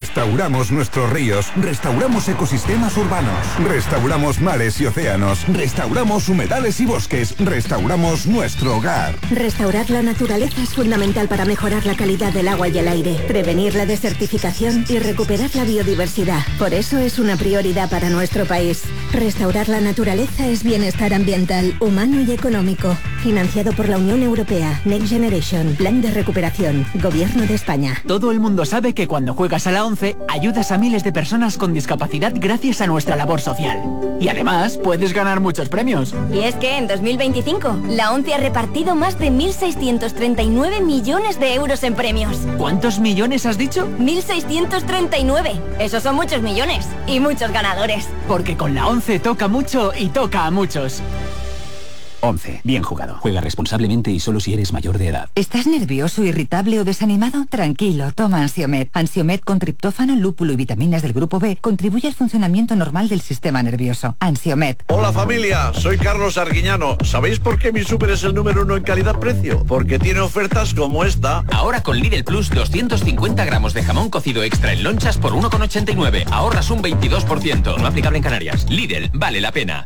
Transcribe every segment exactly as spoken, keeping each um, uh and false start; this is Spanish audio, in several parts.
Restauramos nuestros ríos, restauramos ecosistemas urbanos, restauramos mares y océanos, restauramos humedales y bosques, restauramos nuestro hogar. Restaurar la naturaleza es fundamental para mejorar la calidad del agua y el aire, prevenir la desertificación y recuperar la biodiversidad. Por eso es una prioridad para nuestro país. Restaurar la naturaleza es bienestar ambiental, humano y económico. Financiado por la Unión Europea. Next Generation. Plan de recuperación. Gobierno de España. Todo el mundo sabe que cuando juegas a la ONCE ayudas a miles de personas con discapacidad gracias a nuestra labor social. Y además puedes ganar muchos premios. Y es que en dos mil veinticinco la ONCE ha repartido más de mil seiscientos treinta y nueve millones de euros en premios. ¿Cuántos millones has dicho? mil seiscientos treinta y nueve. Esos son muchos millones y muchos ganadores. Porque con la ONCE toca mucho y toca a muchos. once. Bien jugado. Juega responsablemente y solo si eres mayor de edad. ¿Estás nervioso, irritable o desanimado? Tranquilo, toma Ansiomed. Ansiomed con triptófano, lúpulo y vitaminas del grupo B contribuye al funcionamiento normal del sistema nervioso. Ansiomed. Hola familia, soy Carlos Arguiñano. ¿Sabéis por qué mi súper es el número uno en calidad-precio? Porque tiene ofertas como esta. Ahora con Lidl Plus, doscientos cincuenta gramos de jamón cocido extra en lonchas por uno con ochenta y nueve. Ahorras un veintidós por ciento. No aplicable en Canarias. Lidl, vale la pena.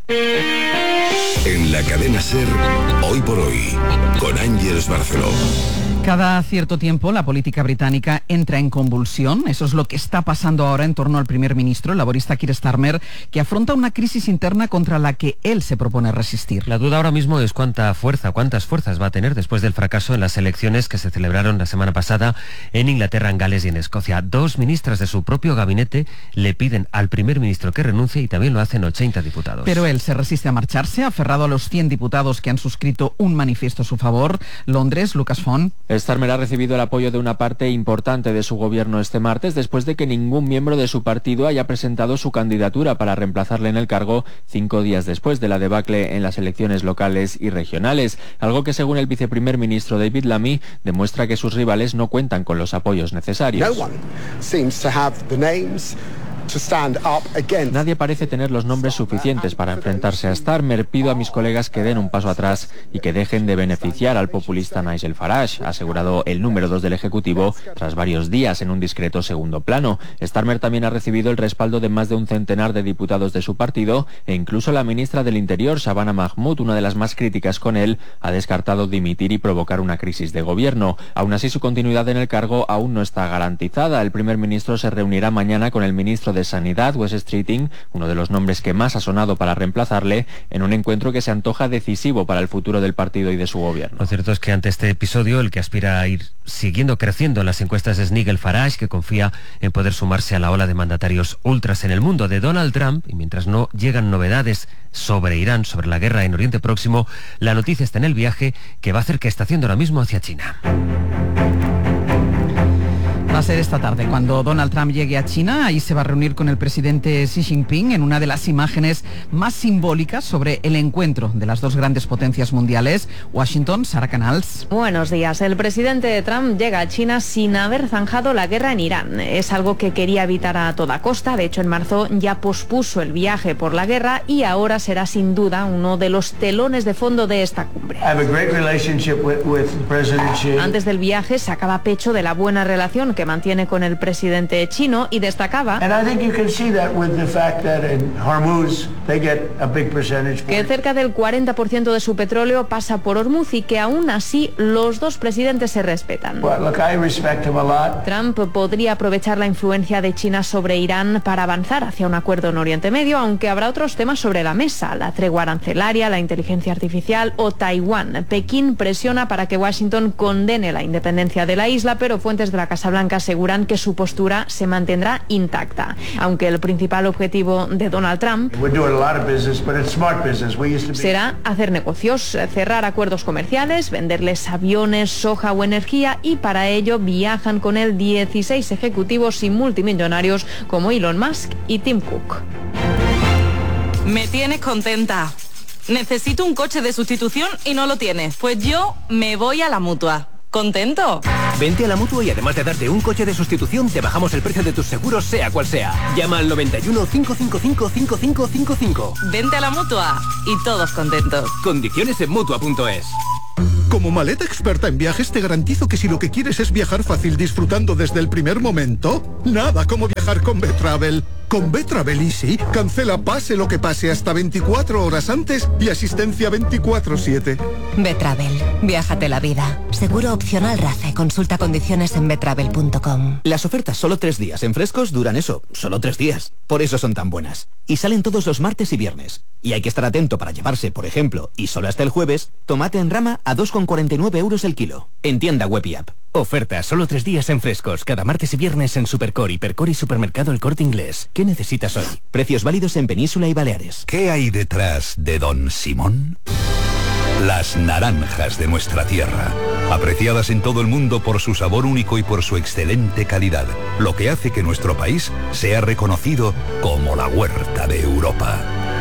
En la cadena SER, hoy por hoy, con Ángeles Barceló. Cada cierto tiempo la política británica entra en convulsión. Eso es lo que está pasando ahora en torno al primer ministro, el laborista Keir Starmer, que afronta una crisis interna contra la que él se propone resistir. La duda ahora mismo es cuánta fuerza, cuántas fuerzas va a tener después del fracaso en las elecciones que se celebraron la semana pasada en Inglaterra, en Gales y en Escocia. Dos ministras de su propio gabinete le piden al primer ministro que renuncie y también lo hacen ochenta diputados. Pero él se resiste a marcharse, aferrado a los cien diputados que han suscrito un manifiesto a su favor. Londres, Lucas Font. Starmer ha recibido el apoyo de una parte importante de su gobierno este martes después de que ningún miembro de su partido haya presentado su candidatura para reemplazarle en el cargo cinco días después de la debacle en las elecciones locales y regionales, algo que según el viceprimer ministro David Lammy demuestra que sus rivales no cuentan con los apoyos necesarios. No one seems to have the names to stand up against. Nadie parece tener los nombres suficientes para enfrentarse a Starmer. Pido a mis colegas que den un paso atrás y que dejen de beneficiar al populista Nigel Farage, ha asegurado el número dos del Ejecutivo tras varios días en un discreto segundo plano. Starmer también ha recibido el respaldo de más de un centenar de diputados de su partido e incluso la ministra del Interior, Shabana Mahmood, una de las más críticas con él, ha descartado dimitir y provocar una crisis de gobierno. Aún así, su continuidad en el cargo aún no está garantizada. El primer ministro se reunirá mañana con el ministro de Sanidad, Wes Streeting, uno de los nombres que más ha sonado para reemplazarle, en un encuentro que se antoja decisivo para el futuro del partido y de su gobierno. Lo cierto es que ante este episodio el que aspira a ir siguiendo creciendo en las encuestas es Nigel Farage, que confía en poder sumarse a la ola de mandatarios ultras en el mundo de Donald Trump, y mientras no llegan novedades sobre Irán, sobre la guerra en Oriente Próximo, la noticia está en el viaje que va a hacer que está haciendo ahora mismo hacia China. Va a ser esta tarde cuando Donald Trump llegue a China. Ahí se va a reunir con el presidente Xi Jinping en una de las imágenes más simbólicas sobre el encuentro de las dos grandes potencias mundiales. Washington, Sara Canals. Buenos días. El presidente Trump llega a China sin haber zanjado la guerra en Irán. Es algo que quería evitar a toda costa. De hecho, en marzo ya pospuso el viaje por la guerra y ahora será sin duda uno de los telones de fondo de esta cumbre. Antes del viaje sacaba pecho de la buena relación que mantiene con el presidente chino y destacaba que cerca del cuarenta por ciento de su petróleo pasa por Hormuz y que aún así los dos presidentes se respetan. Trump podría aprovechar la influencia de China sobre Irán para avanzar hacia un acuerdo en Oriente Medio, aunque habrá otros temas sobre la mesa: la tregua arancelaria, la inteligencia artificial o Taiwán. Pekín presiona para que Washington condene la independencia de la isla, pero fuentes de la Casa Blanca aseguran que su postura se mantendrá intacta. Aunque el principal objetivo de Donald Trump será hacer negocios, cerrar acuerdos comerciales, venderles aviones, soja o energía, y para ello viajan con él dieciséis ejecutivos y multimillonarios como Elon Musk y Tim Cook. Me tienes contenta. Necesito un coche de sustitución y no lo tienes. Pues yo me voy a la Mutua. ¿Contento? Vente a la Mutua y además de darte un coche de sustitución, te bajamos el precio de tus seguros, sea cual sea. Llama al noventa y uno, cinco cinco cinco, cinco cinco cinco cinco. Vente a la Mutua y todos contentos. Condiciones en Mutua punto es. Como maleta experta en viajes, te garantizo que si lo que quieres es viajar fácil disfrutando desde el primer momento, nada como viajar viajar con Betravel. Con Betravel Easy, cancela pase lo que pase hasta veinticuatro horas antes y asistencia veinticuatro siete. Betravel, viájate la vida. Seguro opcional RACE. Consulta condiciones en betravel punto com. Las ofertas solo tres días en Frescos duran eso, solo tres días. Por eso son tan buenas. Y salen todos los martes y viernes. Y hay que estar atento para llevarse, por ejemplo, y solo hasta el jueves, tomate en rama a dos con cuarenta y nueve euros el kilo. En tienda web y app. Ofertas solo tres días en Frescos, cada martes y viernes en Supercore, Hipercore y Supermercado El Corte Inglés. ¿Qué necesitas hoy? Precios válidos en Península y Baleares. ¿Qué hay detrás de Don Simón? Las naranjas de nuestra tierra, apreciadas en todo el mundo por su sabor único y por su excelente calidad, lo que hace que nuestro país sea reconocido como la huerta de Europa.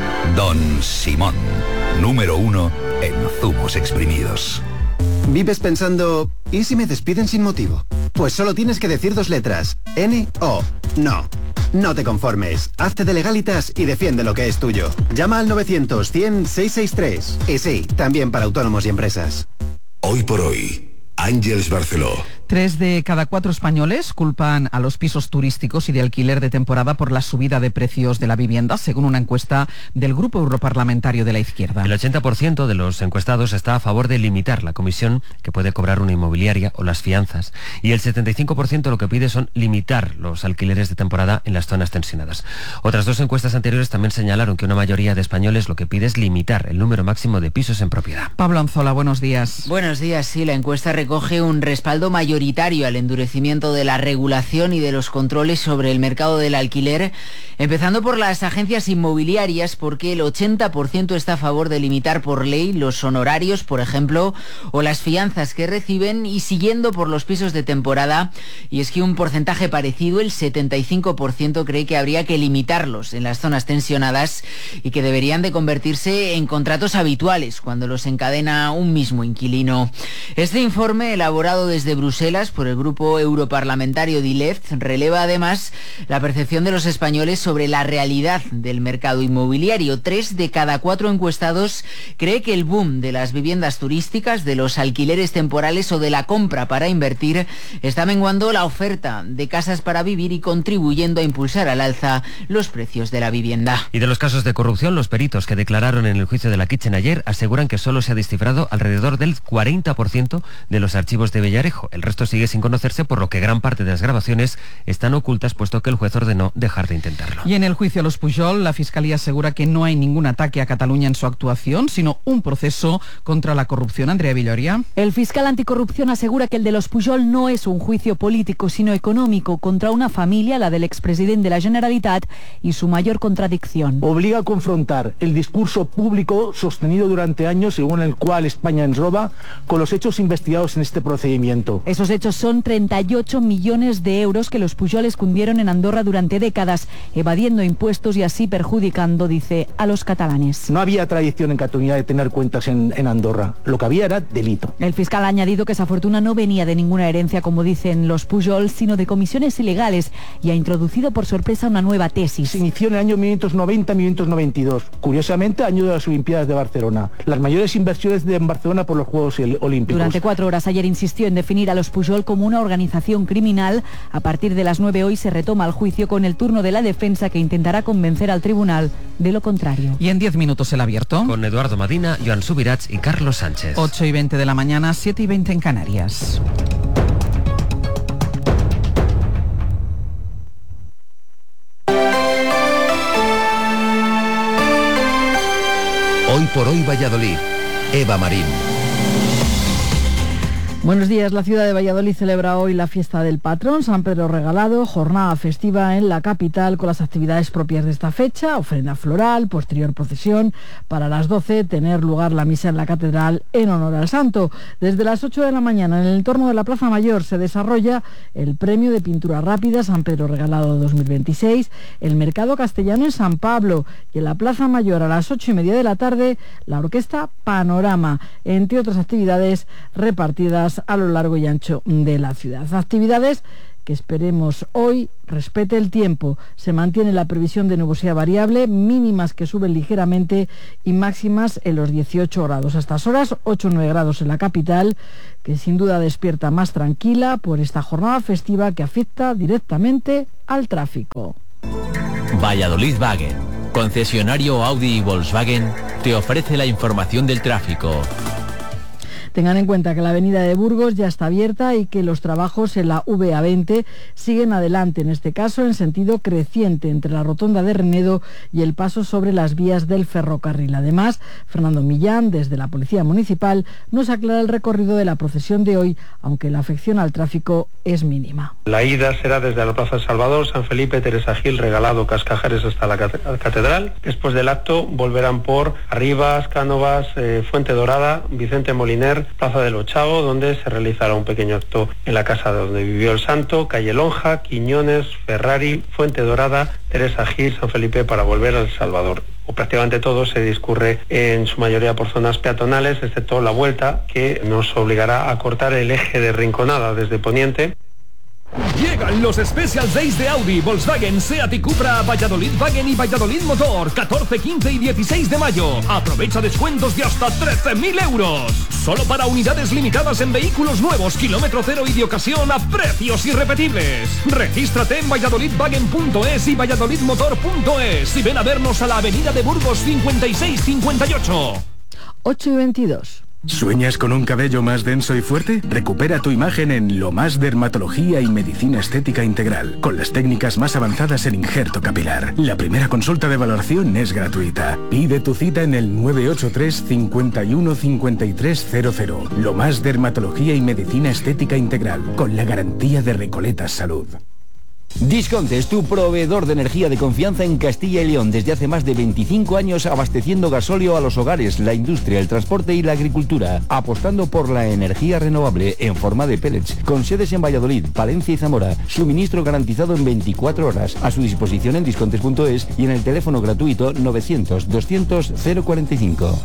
Don Simón, número uno en zumos exprimidos. ¿Vives pensando, ¿y si me despiden sin motivo? Pues solo tienes que decir dos letras, N O. No. No te conformes, hazte de Legalitas y defiende lo que es tuyo. Llama al novecientos cien seiscientos sesenta y tres. Y sí, también para autónomos y empresas. Hoy por hoy, Ángeles Barceló. Tres de cada cuatro españoles culpan a los pisos turísticos y de alquiler de temporada por la subida de precios de la vivienda, según una encuesta del Grupo Europarlamentario de la Izquierda. El ochenta por ciento de los encuestados está a favor de limitar la comisión que puede cobrar una inmobiliaria o las fianzas. Y el setenta y cinco por ciento lo que pide son limitar los alquileres de temporada en las zonas tensionadas. Otras dos encuestas anteriores también señalaron que una mayoría de españoles lo que pide es limitar el número máximo de pisos en propiedad. Pablo Anzola, buenos días. Buenos días, sí, la encuesta recoge un respaldo mayoritario al endurecimiento de la regulación y de los controles sobre el mercado del alquiler, empezando por las agencias inmobiliarias, porque el ochenta por ciento está a favor de limitar por ley los honorarios, por ejemplo, o las fianzas que reciben, y siguiendo por los pisos de temporada, y es que un porcentaje parecido, el setenta y cinco por ciento, cree que habría que limitarlos en las zonas tensionadas y que deberían de convertirse en contratos habituales cuando los encadena un mismo inquilino. Este informe, elaborado desde Bruselas por el grupo europarlamentario D I L E F T, releva además la percepción de los españoles sobre la realidad del mercado inmobiliario. Tres de cada cuatro encuestados cree que el boom de las viviendas turísticas, de los alquileres temporales o de la compra para invertir está menguando la oferta de casas para vivir y contribuyendo a impulsar al alza los precios de la vivienda. Y de los casos de corrupción, los peritos que declararon en el juicio de la Kitchen ayer aseguran que solo se ha descifrado alrededor del cuarenta por ciento de los archivos de Villarejo. El resto sigue sin conocerse, por lo que gran parte de las grabaciones están ocultas, puesto que el juez ordenó dejar de intentarlo. Y en el juicio a los Pujol, la Fiscalía asegura que no hay ningún ataque a Cataluña en su actuación, sino un proceso contra la corrupción. Andrea Villoria. El fiscal anticorrupción asegura que el de los Pujol no es un juicio político, sino económico, contra una familia, la del expresidente de la Generalitat, y su mayor contradicción. Obliga a confrontar el discurso público sostenido durante años, según el cual España ens roba, con los hechos investigados en este procedimiento. Esos hechos son treinta y ocho millones de euros que los Pujol escondieron en Andorra durante décadas, evadiendo impuestos y así perjudicando, dice, a los catalanes. No había tradición en Cataluña de tener cuentas en, en Andorra. Lo que había era delito. El fiscal ha añadido que esa fortuna no venía de ninguna herencia, como dicen los Pujol, sino de comisiones ilegales, y ha introducido por sorpresa una nueva tesis. Se inició en el año mil novecientos noventa a mil novecientos noventa y dos. Curiosamente, año de las Olimpiadas de Barcelona. Las mayores inversiones de en Barcelona por los Juegos Olímpicos. Durante cuatro horas ayer insistió en definir a los Pujol como una organización criminal. A partir de las nueve hoy se retoma el juicio con el turno de la defensa, que intentará convencer al tribunal de lo contrario. Y en diez minutos el abierto. Con Eduardo Madina, Joan Subirats y Carlos Sánchez. ocho y veinte de la mañana, siete y veinte en Canarias. Hoy por hoy Valladolid. Eva Marín. Buenos días. La ciudad de Valladolid celebra hoy la fiesta del patrón, San Pedro Regalado, jornada festiva en la capital con las actividades propias de esta fecha, ofrenda floral, posterior procesión. Para las doce tener lugar la misa en la catedral en honor al santo. Desde las ocho de la mañana en el entorno de la Plaza Mayor se desarrolla el premio de pintura rápida San Pedro Regalado dos mil veintiséis, el mercado castellano en San Pablo, y en la Plaza Mayor a las ocho y media de la tarde la orquesta Panorama, entre otras actividades repartidas a lo largo y ancho de la ciudad. Actividades que esperemos hoy respete el tiempo. Se mantiene la previsión de nubosidad variable, mínimas que suben ligeramente y máximas en los dieciocho grados. A estas horas, ocho o nueve grados en la capital, que sin duda despierta más tranquila por esta jornada festiva que afecta directamente al tráfico. Valladolid Wagen, concesionario Audi y Volkswagen, te ofrece la información del tráfico. Tengan en cuenta que la avenida de Burgos ya está abierta y que los trabajos en la V A veinte siguen adelante, en este caso en sentido creciente entre la rotonda de Renedo y el paso sobre las vías del ferrocarril. Además, Fernando Millán, desde la Policía Municipal, nos aclara el recorrido de la procesión de hoy, aunque la afección al tráfico es mínima. La ida será desde la Plaza Salvador, San Felipe, Teresa Gil, Regalado, Cascajares hasta la Catedral. Después del acto volverán por Arribas, Cánovas, eh, Fuente Dorada, Vicente Moliner, Plaza del Ochavo, donde se realizará un pequeño acto en la casa donde vivió el santo, calle Lonja, Quiñones, Ferrari, Fuente Dorada, Teresa Gil, San Felipe, para volver al Salvador. O prácticamente todo se discurre en su mayoría por zonas peatonales, excepto la vuelta, que nos obligará a cortar el eje de Rinconada desde Poniente. Llegan los Special Days de Audi, Volkswagen, Seat y Cupra a Valladolid Wagen y Valladolid Motor, catorce, quince y dieciséis de mayo. Aprovecha descuentos de hasta trece mil euros. Solo para unidades limitadas en vehículos nuevos, kilómetro cero y de ocasión a precios irrepetibles. Regístrate en valladolidwagen punto es y valladolidmotor punto es y ven a vernos a la avenida de Burgos cincuenta y seis cincuenta y ocho. ocho y veintidós. ¿Sueñas con un cabello más denso y fuerte? Recupera tu imagen en Lo Más Dermatología y Medicina Estética Integral, con las técnicas más avanzadas en injerto capilar. La primera consulta de valoración es gratuita. Pide tu cita en el nueve ocho tres, cinco uno, cinco tres cero cero. Lo Más Dermatología y Medicina Estética Integral, con la garantía de Recoletas Salud. Disconte es tu proveedor de energía de confianza en Castilla y León desde hace más de veinticinco años, abasteciendo gasóleo a los hogares, la industria, el transporte y la agricultura, apostando por la energía renovable en forma de pellets, con sedes en Valladolid, Palencia y Zamora, suministro garantizado en veinticuatro horas, a su disposición en discontes punto es y en el teléfono gratuito novecientos, doscientos, cero cuarenta y cinco.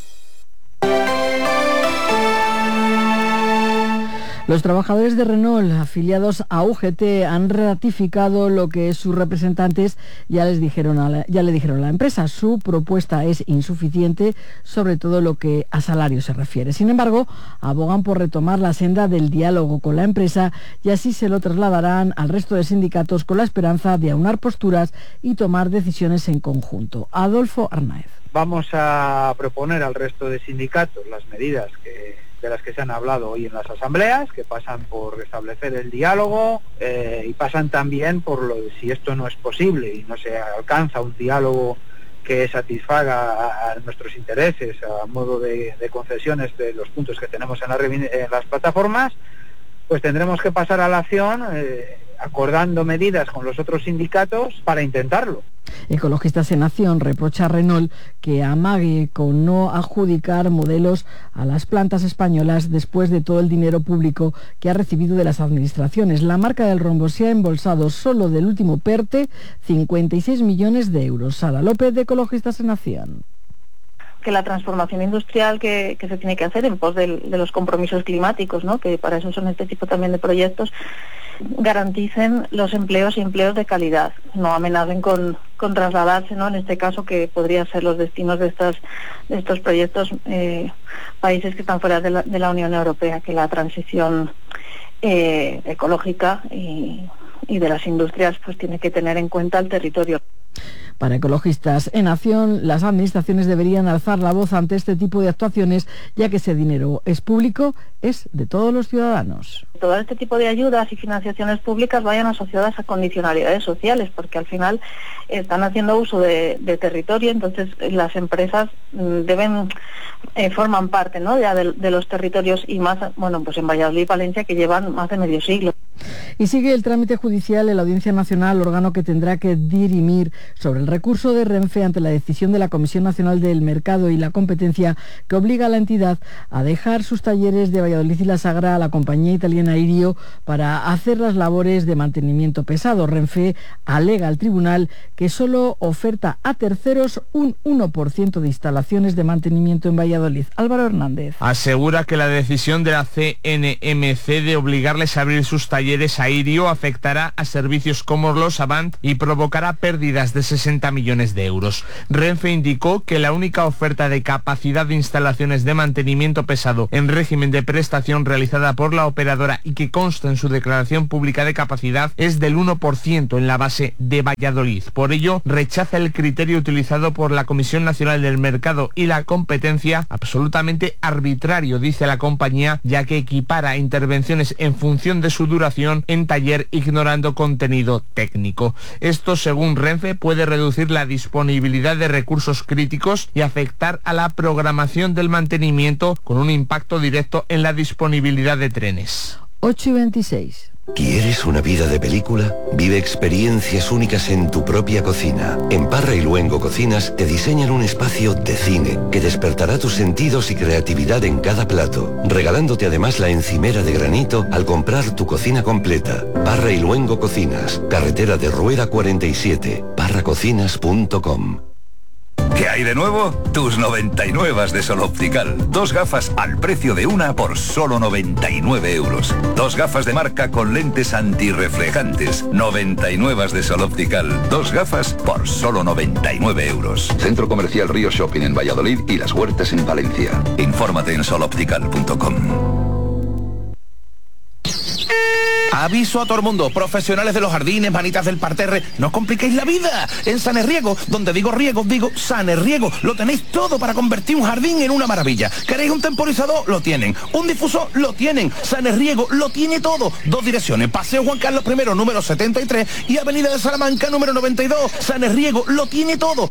Los trabajadores de Renault, afiliados a U G T, han ratificado lo que sus representantes ya les dijeron a la, ya le dijeron a la empresa. Su propuesta es insuficiente, sobre todo lo que a salario se refiere. Sin embargo, abogan por retomar la senda del diálogo con la empresa y así se lo trasladarán al resto de sindicatos con la esperanza de aunar posturas y tomar decisiones en conjunto. Adolfo Arnaez. Vamos a proponer al resto de sindicatos las medidas que de las que se han hablado hoy en las asambleas, que pasan por restablecer el diálogo eh, y pasan también por lo de si esto no es posible y no se alcanza un diálogo que satisfaga a, a nuestros intereses a modo de, de concesiones de los puntos que tenemos en, la, en las plataformas, pues tendremos que pasar a la acción eh, acordando medidas con los otros sindicatos para intentarlo. Ecologistas en Acción reprocha a Renault que amague con no adjudicar modelos a las plantas españolas después de todo el dinero público que ha recibido de las administraciones. La marca del rombo se ha embolsado solo del último PERTE cincuenta y seis millones de euros. Sara López, de Ecologistas en Acción. Que la transformación industrial que, que se tiene que hacer en pos del, de los compromisos climáticos, ¿no?, que para eso son este tipo también de proyectos, garanticen los empleos y empleos de calidad, no amenacen con, con trasladarse, ¿no?, en este caso que podrían ser los destinos de estos, de estos proyectos, eh, países que están fuera de la, de la Unión Europea, que la transición eh, ecológica y, y de las industrias pues tiene que tener en cuenta el territorio. Para Ecologistas en Acción, las administraciones deberían alzar la voz ante este tipo de actuaciones, ya que ese dinero es público, es de todos los ciudadanos. Todo este tipo de ayudas y financiaciones públicas vayan asociadas a condicionalidades sociales, porque al final están haciendo uso de, de territorio, entonces las empresas deben eh, forman parte, ¿no?, ya de, de los territorios y más, bueno, pues en Valladolid y Palencia, que llevan más de medio siglo. Y sigue el trámite judicial en la Audiencia Nacional, órgano que tendrá que dirimir sobre el recurso de Renfe ante la decisión de la Comisión Nacional del Mercado y la Competencia que obliga a la entidad a dejar sus talleres de Valladolid y La Sagra a la compañía italiana Irio para hacer las labores de mantenimiento pesado. Renfe alega al tribunal que solo oferta a terceros un uno por ciento de instalaciones de mantenimiento en Valladolid. Álvaro Hernández. Asegura que la decisión de la C N M C de obligarles a abrir sus talleres Talleres Airio afectará a servicios como los Avant y provocará pérdidas de sesenta millones de euros. Renfe indicó que la única oferta de capacidad de instalaciones de mantenimiento pesado en régimen de prestación realizada por la operadora y que consta en su declaración pública de capacidad es del uno por ciento en la base de Valladolid. Por ello, rechaza el criterio utilizado por la Comisión Nacional del Mercado y la Competencia, absolutamente arbitrario, dice la compañía, ya que equipara intervenciones en función de su duración en taller ignorando contenido técnico. Esto, según Renfe, puede reducir la disponibilidad de recursos críticos y afectar a la programación del mantenimiento con un impacto directo en la disponibilidad de trenes. ocho y veintiséis. ¿Quieres una vida de película? Vive experiencias únicas en tu propia cocina. En Parra y Luengo Cocinas te diseñan un espacio de cine que despertará tus sentidos y creatividad en cada plato, regalándote además la encimera de granito al comprar tu cocina completa. Parra y Luengo Cocinas, carretera de Rueda cuarenta y siete, parra cocinas punto com. ¿Qué hay de nuevo? Tus noventa y nueve de Sol Optical. Dos gafas al precio de una por solo noventa y nueve euros. Dos gafas de marca con lentes antirreflejantes. noventa y nueve de Sol Optical. Dos gafas por solo noventa y nueve euros. Centro Comercial Río Shopping en Valladolid y Las Huertas en Valencia. Infórmate en sol optical punto com. Aviso a todo el mundo, profesionales de los jardines, manitas del parterre, no os compliquéis la vida. En Sanerriego, donde digo riego, digo Sanerriego, lo tenéis todo para convertir un jardín en una maravilla. ¿Queréis un temporizador? Lo tienen. ¿Un difusor? Lo tienen. Sanerriego lo tiene todo. Dos direcciones, Paseo Juan Carlos primero, número setenta y tres y Avenida de Salamanca, número noventa y dos. Sanerriego lo tiene todo.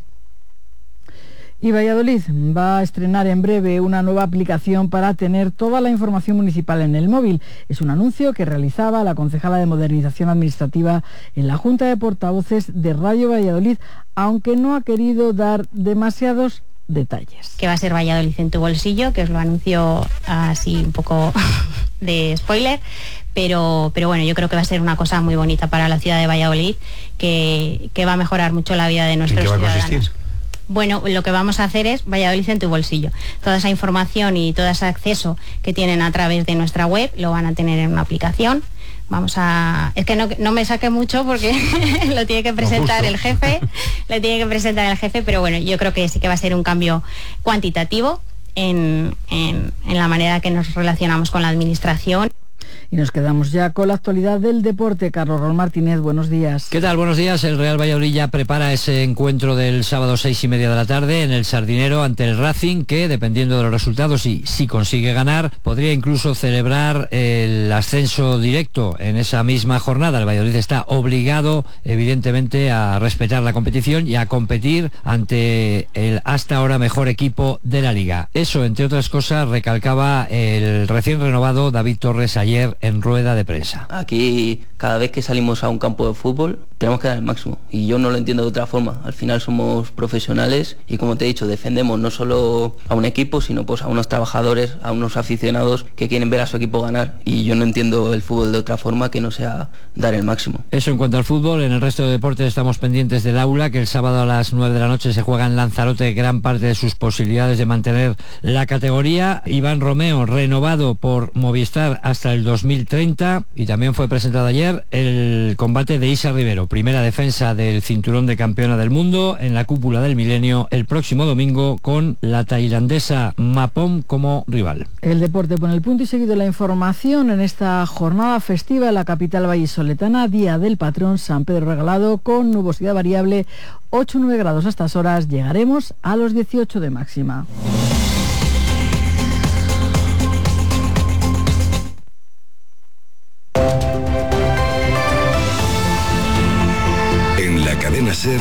Y Valladolid va a estrenar en breve una nueva aplicación para tener toda la información municipal en el móvil. Es un anuncio que realizaba la concejala de Modernización Administrativa en la Junta de Portavoces de Radio Valladolid, aunque no ha querido dar demasiados detalles. Que va a ser Valladolid en tu bolsillo, que os lo anuncio así un poco de spoiler, pero, pero bueno, yo creo que va a ser una cosa muy bonita para la ciudad de Valladolid, que, que va a mejorar mucho la vida de nuestros ciudadanos. ¿En qué va a consistir? Bueno, lo que vamos a hacer es Valladolid en tu bolsillo. Toda esa información y todo ese acceso que tienen a través de nuestra web lo van a tener en una aplicación. Vamos a... Es que no, no me saque mucho porque lo tiene que presentar no, el jefe, lo tiene que presentar el jefe, pero bueno, yo creo que sí que va a ser un cambio cuantitativo en, en, en la manera que nos relacionamos con la administración. Y nos quedamos ya con la actualidad del deporte. Carlos Raúl Martínez, buenos días. ¿Qué tal? Buenos días. El Real Valladolid ya prepara ese encuentro del sábado seis y media de la tarde en el Sardinero ante el Racing, que dependiendo de los resultados y si consigue ganar, podría incluso celebrar el ascenso directo en esa misma jornada. El Valladolid está obligado, evidentemente, a respetar la competición y a competir ante el hasta ahora mejor equipo de la Liga. Eso, entre otras cosas, recalcaba el recién renovado David Torres ayer en rueda de prensa. Aquí, cada vez que salimos a un campo de fútbol, tenemos que dar el máximo. Y yo no lo entiendo de otra forma. Al final somos profesionales y, como te he dicho, defendemos no solo a un equipo, sino pues a unos trabajadores, a unos aficionados que quieren ver a su equipo ganar. Y yo no entiendo el fútbol de otra forma que no sea dar el máximo. Eso en cuanto al fútbol. En el resto de deportes estamos pendientes del aula, que el sábado a las nueve de la noche se juega en Lanzarote gran parte de sus posibilidades de mantener la categoría. Iván Romeo, renovado por Movistar hasta el dos mil treinta, y también fue presentado ayer el combate de Isa Rivero, primera defensa del cinturón de campeona del mundo en la cúpula del milenio el próximo domingo, con la tailandesa Mapom como rival. El deporte pone el punto y seguido la información en esta jornada festiva en la capital vallisoletana, día del patrón San Pedro Regalado, con nubosidad variable, ocho a nueve grados a estas horas, llegaremos a los dieciocho de máxima. En la cadena SER,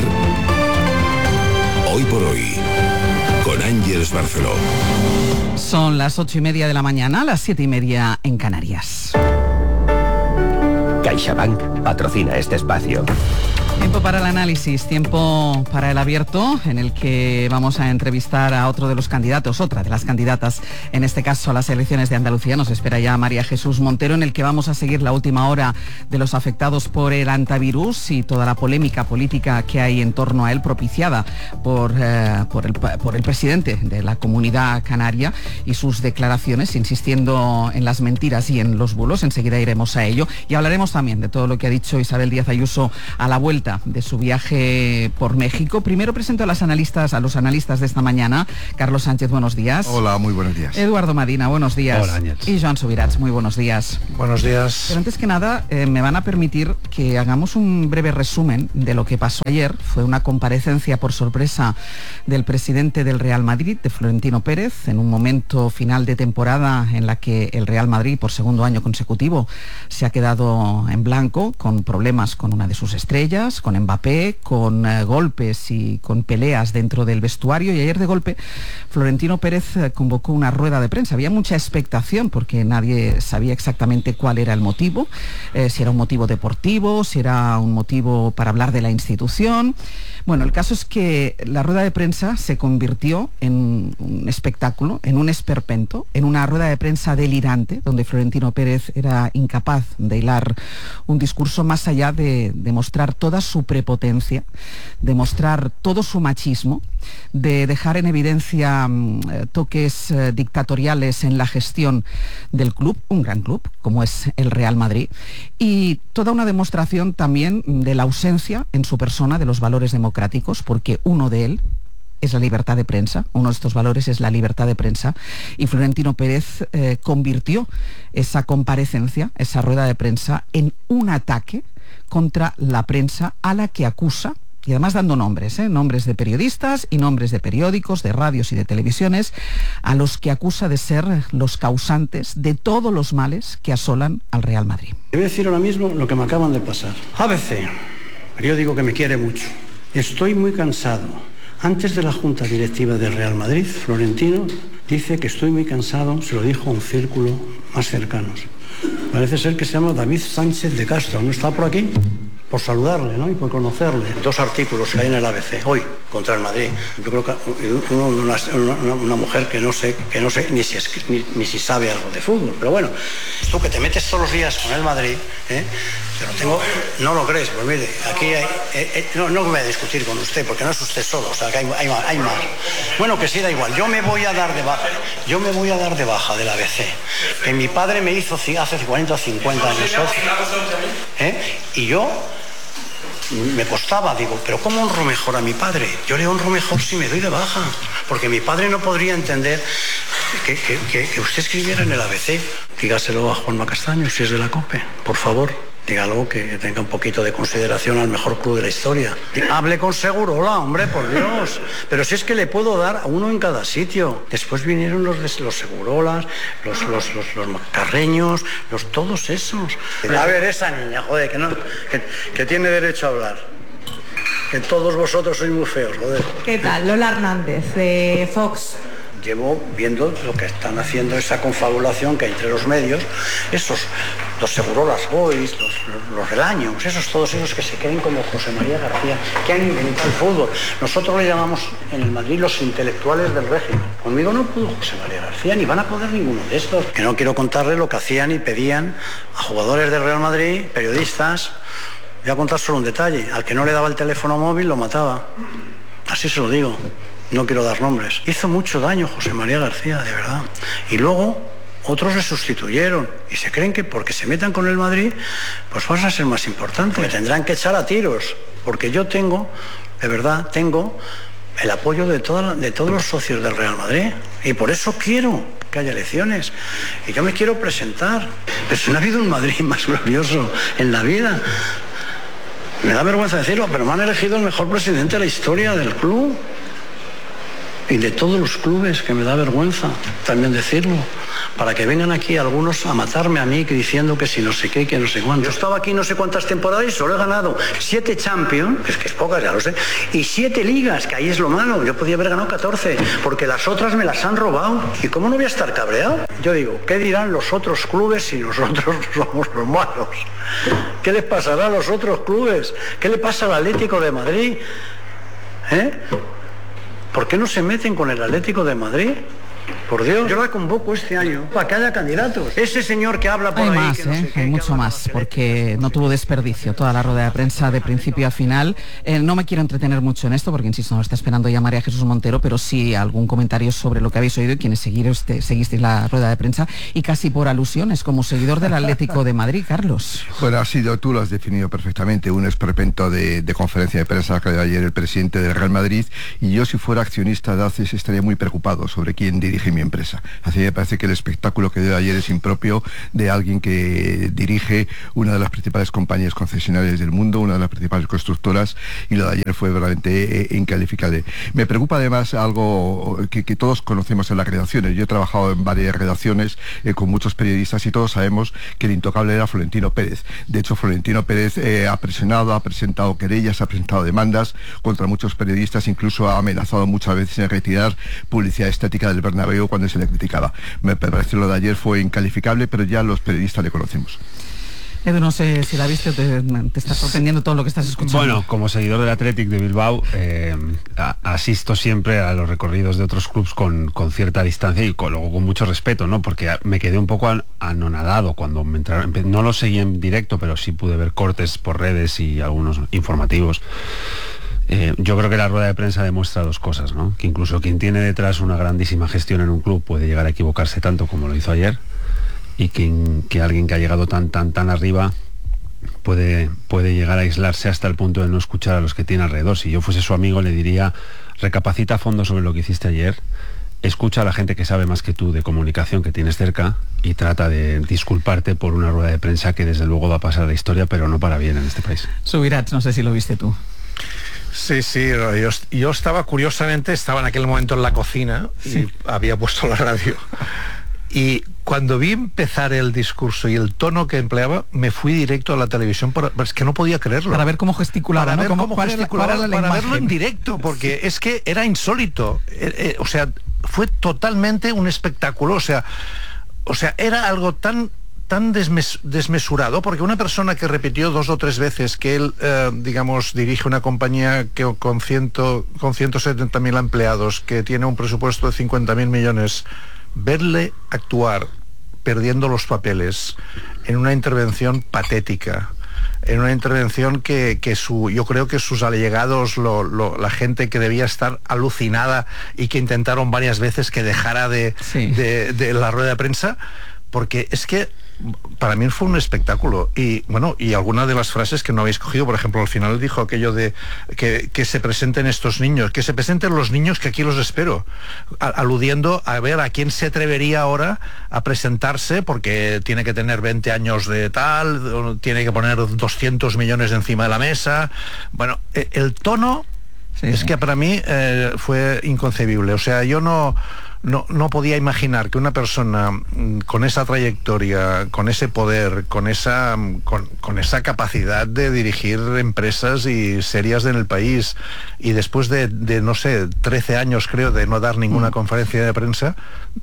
hoy por hoy, con Ángeles Barceló. Son las ocho y media de la mañana, las siete y media en Canarias. CaixaBank patrocina este espacio. Tiempo para el análisis, tiempo para el abierto, en el que vamos a entrevistar a otro de los candidatos, otra de las candidatas, en este caso a las elecciones de Andalucía. Nos espera ya María Jesús Montero, en el que vamos a seguir la última hora de los afectados por el antivirus y toda la polémica política que hay en torno a él, propiciada por, eh, por, el, por el presidente de la Comunidad Canaria y sus declaraciones, insistiendo en las mentiras y en los bulos. Enseguida iremos a ello y hablaremos también de todo lo que ha dicho Isabel Díaz Ayuso a la vuelta de su viaje por México. Primero presento a los analistas, a los analistas de esta mañana. Carlos Sánchez, buenos días. Hola, muy buenos días. Eduardo Madina, buenos días. Hola, Ángel. Y Joan Subirats, muy buenos días. Buenos días. Pero antes que nada, eh, me van a permitir que hagamos un breve resumen de lo que pasó ayer. Fue una comparecencia por sorpresa del presidente del Real Madrid, de Florentino Pérez, en un momento final de temporada en la que el Real Madrid, por segundo año consecutivo, se ha quedado en blanco, con problemas con una de sus estrellas, con Mbappé, con eh, golpes y con peleas dentro del vestuario. Y ayer, de golpe, Florentino Pérez eh, convocó una rueda de prensa. Había mucha expectación porque nadie sabía exactamente cuál era el motivo, eh, si era un motivo deportivo, si era un motivo para hablar de la institución. Bueno, el caso es que la rueda de prensa se convirtió en un espectáculo, en un esperpento, en una rueda de prensa delirante, donde Florentino Pérez era incapaz de hilar un discurso más allá de, de mostrar toda su prepotencia, de mostrar todo su machismo, de dejar en evidencia eh, toques eh, dictatoriales en la gestión del club, un gran club como es el Real Madrid, y toda una demostración también de la ausencia en su persona de los valores democráticos, porque uno de él es la libertad de prensa, uno de estos valores es la libertad de prensa, y Florentino Pérez eh, convirtió esa comparecencia, esa rueda de prensa, en un ataque contra la prensa a la que acusa, y además dando nombres, ¿eh? nombres de periodistas y nombres de periódicos, de radios y de televisiones, a los que acusa de ser los causantes de todos los males que asolan al Real Madrid. Te voy a decir ahora mismo lo que me acaban de pasar. A B C, periódico que me quiere mucho. Estoy muy cansado. Antes de la Junta Directiva del Real Madrid, Florentino dice que estoy muy cansado, se lo dijo a un círculo más cercanos. Parece ser que se llama David Sánchez de Castro, ¿no está por aquí? Por saludarle, ¿no? Y por conocerle. Dos artículos que hay en el A B C hoy contra el Madrid. Yo creo que uno, una, una, una mujer que no sé, que no sé ni si, es, ni, ni si sabe algo de fútbol. Pero bueno, tú que te metes todos los días con el Madrid, ¿eh? Yo no tengo, no lo crees, pues mire, aquí hay, eh, eh, no, no voy a discutir con usted porque no es usted solo, o sea que hay, hay, hay más. Bueno, que sí, da igual. Yo me voy a dar de baja, yo me voy a dar de baja del A B C. Que mi padre me hizo hace cuarenta o cincuenta años socio, ¿eh? Y yo me costaba, digo, pero ¿cómo honro mejor a mi padre? Yo le honro mejor si me doy de baja, porque mi padre no podría entender que, que, que, que usted escribiera en el A B C. Dígaselo a Juanma Castaño, si es de la COPE, por favor. Diga algo que tenga un poquito de consideración al mejor club de la historia. Hable con Segurola, hombre, por Dios. Pero si es que le puedo dar a uno en cada sitio. Después vinieron los, los Segurolas, los, los, los, los Macarreños, los, todos esos. A ver, esa niña, joder, que, no, que, que tiene derecho a hablar. Que todos vosotros sois muy feos, joder. ¿Qué tal? Lola Hernández, de Fox. Llevo viendo lo que están haciendo, esa confabulación que hay entre los medios, esos, los Segurolas Boys, los, los, los Relaños, esos, todos esos que se creen como José María García, que han inventado el fútbol. Nosotros le llamamos en el Madrid los intelectuales del régimen. Conmigo no pudo José María García, ni van a poder ninguno de estos. Que no quiero contarle lo que hacían y pedían a jugadores del Real Madrid, periodistas. Voy a contar solo un detalle: al que no le daba el teléfono móvil lo mataba. Así se lo digo. No quiero dar nombres. Hizo mucho daño José María García, de verdad. Y luego otros le sustituyeron y se creen que porque se metan con el Madrid, pues vas a ser más importante. Me tendrán que echar a tiros, porque yo tengo, de verdad, tengo el apoyo de, toda, de todos los socios del Real Madrid. Y por eso quiero que haya elecciones. Y yo me quiero presentar. Pero si no ha habido un Madrid más glorioso en la vida. Me da vergüenza decirlo, pero me han elegido el mejor presidente de la historia del club. y de todos los clubes, que me da vergüenza también decirlo, para que vengan aquí algunos a matarme a mí, que diciendo que si no sé qué, que no sé cuánto. Yo he estado aquí no sé cuántas temporadas y solo he ganado siete Champions, que es que es pocas, ya lo sé, y siete ligas, que ahí es lo malo. Yo podía haber ganado catorce, porque las otras me las han robado. ¿Y cómo no voy a estar cabreado? Yo digo, ¿qué dirán los otros clubes si nosotros somos los malos? ¿Qué les pasará a los otros clubes? ¿Qué le pasa al Atlético de Madrid? ¿Eh? ¿Por qué no se meten con el Atlético de Madrid? Por Dios, yo la convoco este año para que haya candidatos. Ese señor que habla por hay ahí... más, que no ¿eh? sé qué, Hay que mucho habla más, porque no tuvo desperdicio toda la rueda de prensa de principio a final. Eh, no me quiero entretener mucho en esto, porque insisto, nos está esperando ya María Jesús Montero, pero sí algún comentario sobre lo que habéis oído y quienes seguiros, te, seguisteis la rueda de prensa, y casi por alusiones, como seguidor del Atlético de Madrid, Carlos. Bueno, ha sido, tú lo has definido perfectamente, un esperpento de, de conferencia de prensa que dio ayer el presidente del Real Madrid, y yo, si fuera accionista de A C E S, estaría muy preocupado sobre quién dirige mi empresa. Así me parece que el espectáculo que dio ayer es impropio de alguien que dirige una de las principales compañías concesionarias del mundo, una de las principales constructoras, y lo de ayer fue realmente eh, incalificable. Me preocupa además algo que, que todos conocemos en las redacciones. Yo he trabajado en varias redacciones eh, con muchos periodistas, y todos sabemos que el intocable era Florentino Pérez. De hecho, Florentino Pérez eh, ha presionado, ha presentado querellas, ha presentado demandas contra muchos periodistas, incluso ha amenazado muchas veces en retirar publicidad estética del Bernabéu cuando se le criticaba. Me parece lo de ayer fue incalificable, pero ya los periodistas le conocemos. Edu, no sé si la viste o te, te está sorprendiendo todo lo que estás escuchando. Bueno, como seguidor del Athletic de Bilbao, eh, a, asisto siempre a los recorridos de otros clubes con, con cierta distancia y con, luego con mucho respeto, ¿no? Porque me quedé un poco an, anonadado cuando me entraron. No lo seguí en directo, pero sí pude ver cortes por redes y algunos informativos. Eh, yo creo que la rueda de prensa demuestra dos cosas, ¿no? Que incluso quien tiene detrás una grandísima gestión en un club puede llegar a equivocarse tanto como lo hizo ayer, y que, que alguien que ha llegado tan tan tan arriba puede, puede llegar a aislarse hasta el punto de no escuchar a los que tiene alrededor. Si yo fuese su amigo, le diría: recapacita a fondo sobre lo que hiciste ayer, escucha a la gente que sabe más que tú de comunicación que tienes cerca, y trata de disculparte por una rueda de prensa que desde luego va a pasar a la historia, pero no para bien en este país. Subirats, no sé si lo viste tú. Sí, sí, yo, yo estaba, curiosamente, estaba en aquel momento en la cocina y sí. había puesto la radio. Y cuando vi empezar el discurso y el tono que empleaba, me fui directo a la televisión, para, es que no podía creerlo. Para ver cómo gesticulaba, para ¿no? ver cómo, cómo ¿cuál gesticulaba, era la, cuál era la para imagen? verlo en directo, porque sí. es que era insólito. Eh, eh, o sea, fue totalmente un espectáculo. O sea, o sea, era algo tan... tan desmes desmesurado, porque una persona que repitió dos o tres veces que él, eh, digamos, dirige una compañía que con, ciento, con ciento setenta mil empleados, que tiene un presupuesto de cincuenta mil millones, verle actuar perdiendo los papeles en una intervención patética, en una intervención que, que su, yo creo que sus allegados, lo, lo, la gente que debía estar alucinada y que intentaron varias veces que dejara de, sí. de, de la rueda de prensa, porque es que para mí fue un espectáculo. Y bueno, y algunas de las frases que no habéis cogido, por ejemplo, al final dijo aquello de que, que se presenten estos niños, que se presenten los niños, que aquí los espero, a, aludiendo a ver a quién se atrevería ahora a presentarse, porque tiene que tener veinte años de tal, tiene que poner doscientos millones encima de la mesa. Bueno, el tono sí, es sí. que para mí eh, fue inconcebible. O sea, yo no No, no podía imaginar que una persona con esa trayectoria, con ese poder, con esa, con, con esa capacidad de dirigir empresas y serias en el país, y después de, de no sé, trece años creo de no dar ninguna mm. conferencia de prensa,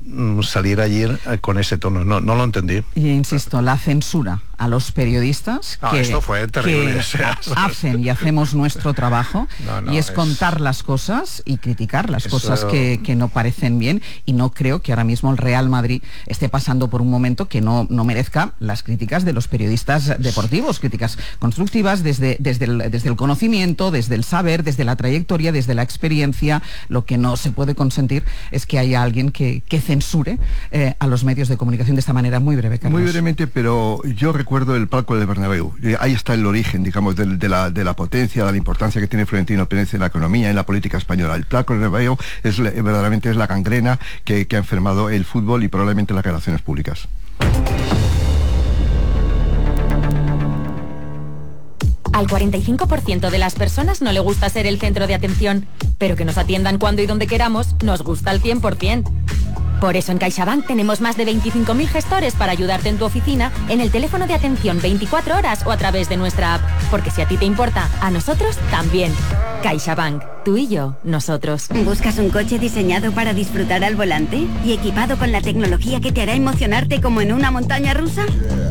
salir ayer con ese tono. No, no lo entendí. Y insisto, la censura a los periodistas no, que, esto fue terrible, que o sea, hacen y hacemos nuestro trabajo, no, no, y es, es contar las cosas y criticar las eso... cosas que, que no parecen bien, y no creo que ahora mismo el Real Madrid esté pasando por un momento que no, no merezca las críticas de los periodistas deportivos, críticas constructivas desde, desde, el, desde el conocimiento, desde el saber, desde la trayectoria, desde la experiencia. Lo que no se puede consentir es que haya alguien que, que censure eh, a los medios de comunicación de esta manera. Muy breve, Carlos. Muy brevemente, pero yo recuerdo el palco del Bernabéu. Ahí está el origen, digamos, de, de, la, de la potencia, de la importancia que tiene Florentino Pérez en la economía, en la política española. El palco del Bernabéu es, verdaderamente es la gangrena que, que ha enfermado el fútbol y probablemente las relaciones públicas. Al cuarenta y cinco por ciento de las personas no le gusta ser el centro de atención, pero que nos atiendan cuando y donde queramos nos gusta al cien por ciento. Por eso en CaixaBank tenemos más de veinticinco mil gestores para ayudarte en tu oficina, en el teléfono de atención veinticuatro horas o a través de nuestra app. Porque si a ti te importa, a nosotros también. CaixaBank, tú y yo, nosotros. ¿Buscas un coche diseñado para disfrutar al volante y equipado con la tecnología que te hará emocionarte como en una montaña rusa?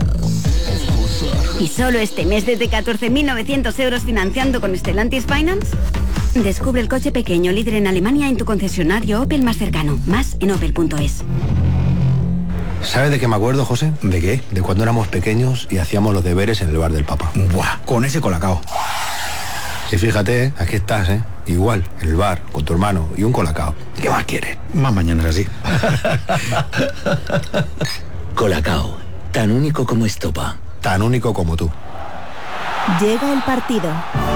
¿Y solo este mes desde catorce mil novecientos euros financiando con Stellantis Finance? Descubre el coche pequeño líder en Alemania en tu concesionario Opel más cercano. Más en opel punto es. ¿Sabes de qué me acuerdo, José? ¿De qué? De cuando éramos pequeños y hacíamos los deberes en el bar del Papa. ¡Buah! Con ese colacao. Y fíjate, ¿eh? Aquí estás, ¿eh? Igual, en el bar, con tu hermano y un colacao. ¿Qué más quieres? Más mañana así. Colacao, tan único como estopa. Tan único como tú. Llega el partido.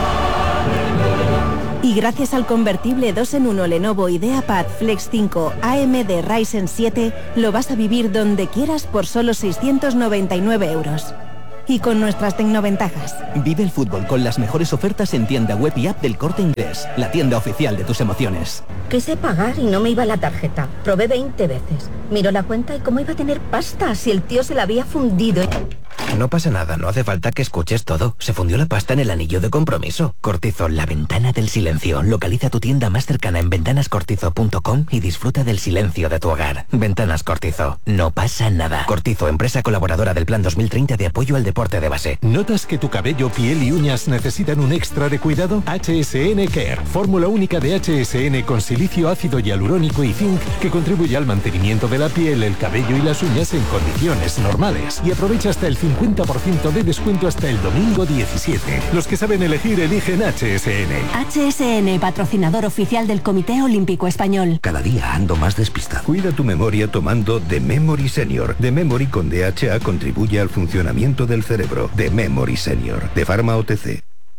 Y gracias al convertible dos en uno Lenovo IdeaPad Flex cinco A M D Ryzen siete, lo vas a vivir donde quieras por solo seiscientos noventa y nueve euros. Y con nuestras tecnoventajas. Vive el fútbol con las mejores ofertas en tienda web y app del Corte Inglés, la tienda oficial de tus emociones. Quise pagar y no me iba la tarjeta. Probé veinte veces. Miro la cuenta y cómo iba a tener pasta si el tío se la había fundido. No pasa nada, no hace falta que escuches todo. Se fundió la pasta en el anillo de compromiso. Cortizo, la ventana del silencio. Localiza tu tienda más cercana en ventanas cortizo punto com y disfruta del silencio de tu hogar. Ventanas Cortizo. No pasa nada. Cortizo, empresa colaboradora del Plan dos mil treinta de apoyo al deporte de base. ¿Notas que tu cabello, piel y uñas necesitan un extra de cuidado? H S N Care. Fórmula única de H S N con silicio ácido hialurónico y zinc que contribuye al mantenimiento de la piel, el cabello y las uñas en condiciones normales. Y aprovecha hasta el cincuenta por ciento de descuento hasta el domingo diecisiete. Los que saben elegir eligen H S N. H S N, patrocinador oficial del Comité Olímpico Español. Cada día ando más despistado. Cuida tu memoria tomando The Memory Senior. The Memory con D H A contribuye al funcionamiento del cerebro. The Memory Senior, de Pharma O T C.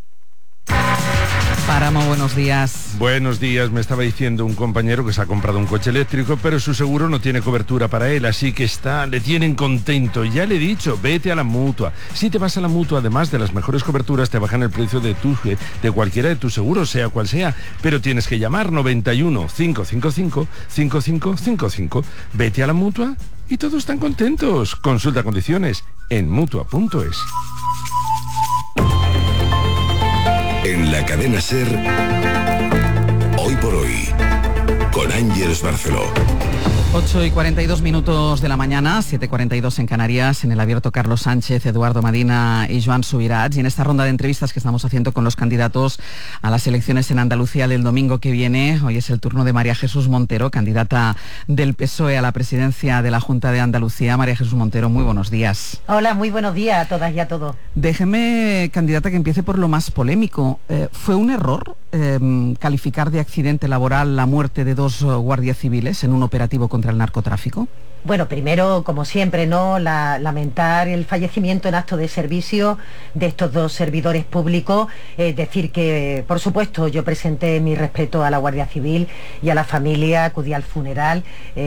Páramo, buenos días. Buenos días, me estaba diciendo un compañero que se ha comprado un coche eléctrico, pero su seguro no tiene cobertura para él, así que está, le tienen contento. Ya le he dicho, vete a la Mutua. Si te vas a la Mutua, además de las mejores coberturas, te bajan el precio de tu, de cualquiera de tus seguros, sea cual sea, pero tienes que llamar noventa y uno, cinco cinco cinco, cinco cinco cinco cinco. Vete a la Mutua y todos están contentos. Consulta condiciones en mutua punto es. En la cadena SER, hoy por hoy, con Ángeles Barceló. ocho y cuarenta y dos minutos de la mañana, siete y cuarenta y dos en Canarias, en el abierto Carlos Sánchez, Eduardo Madina y Joan Subirats. Y en esta ronda de entrevistas que estamos haciendo con los candidatos a las elecciones en Andalucía del domingo que viene, hoy es el turno de María Jesús Montero, candidata del P S O E a la presidencia de la Junta de Andalucía. María Jesús Montero, muy buenos días. Hola, muy buenos días a todas y a todos. Déjeme, candidata, que empiece por lo más polémico. Eh, ¿Fue un error eh, calificar de accidente laboral la muerte de dos uh, guardias civiles en un operativo contra el narcotráfico? Bueno, primero, como siempre, ¿no? La, lamentar el fallecimiento en acto de servicio de estos dos servidores públicos. Es eh, decir que, por supuesto, yo presenté mi respeto a la Guardia Civil y a la familia, acudí al funeral.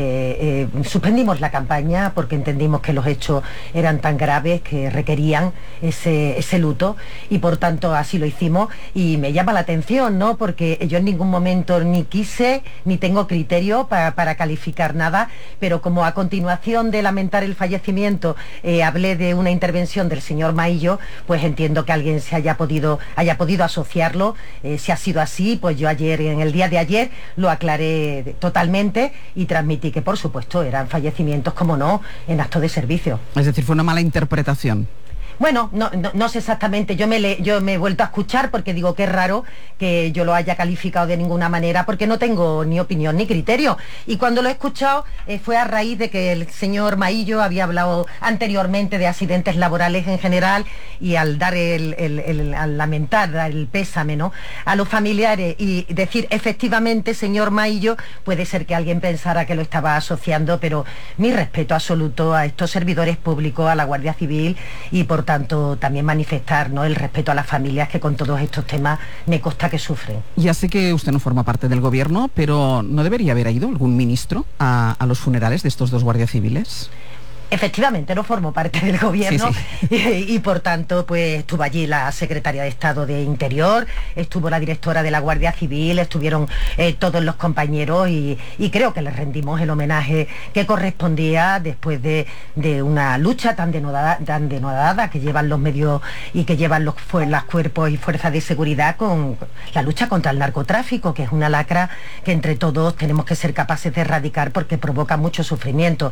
Eh, eh, suspendimos la campaña porque entendimos que los hechos eran tan graves que requerían ese, ese luto y, por tanto, así lo hicimos. Y me llama la atención, ¿no? Porque yo en ningún momento ni quise ni tengo criterio para, para calificar nada, pero como a continuación de lamentar el fallecimiento eh, hablé de una intervención del señor Maillo, pues entiendo que alguien se haya podido haya podido asociarlo. Eh, si ha sido así, pues yo ayer, en el día de ayer, lo aclaré totalmente y transmití que, por supuesto, eran fallecimientos, como no, en acto de servicio. Es decir, fue una mala interpretación. Bueno, no, no, no sé exactamente, yo me, le, yo me he vuelto a escuchar porque digo que es raro que yo lo haya calificado de ninguna manera porque no tengo ni opinión ni criterio. Y cuando lo he escuchado eh, fue a raíz de que el señor Maillo había hablado anteriormente de accidentes laborales en general y al dar el, el, el al lamentar, dar el pésame, ¿no?, a los familiares y decir efectivamente, señor Maillo, puede ser que alguien pensara que lo estaba asociando, pero mi respeto absoluto a estos servidores públicos, a la Guardia Civil y por tanto también manifestar, ¿no?, el respeto a las familias que con todos estos temas me consta que sufren. Ya sé que usted no forma parte del gobierno, pero ¿no debería haber ido algún ministro a, a los funerales de estos dos guardias civiles? Efectivamente, no formo parte del gobierno, sí, sí. Y, y por tanto, pues estuvo allí la secretaria de Estado de Interior, estuvo la directora de la Guardia Civil, estuvieron eh, todos los compañeros y, y creo que les rendimos el homenaje que correspondía después de, de una lucha tan denodada, tan denodada que llevan los medios y que llevan los, los cuerpos y fuerzas de seguridad con la lucha contra el narcotráfico, que es una lacra que entre todos tenemos que ser capaces de erradicar porque provoca mucho sufrimiento.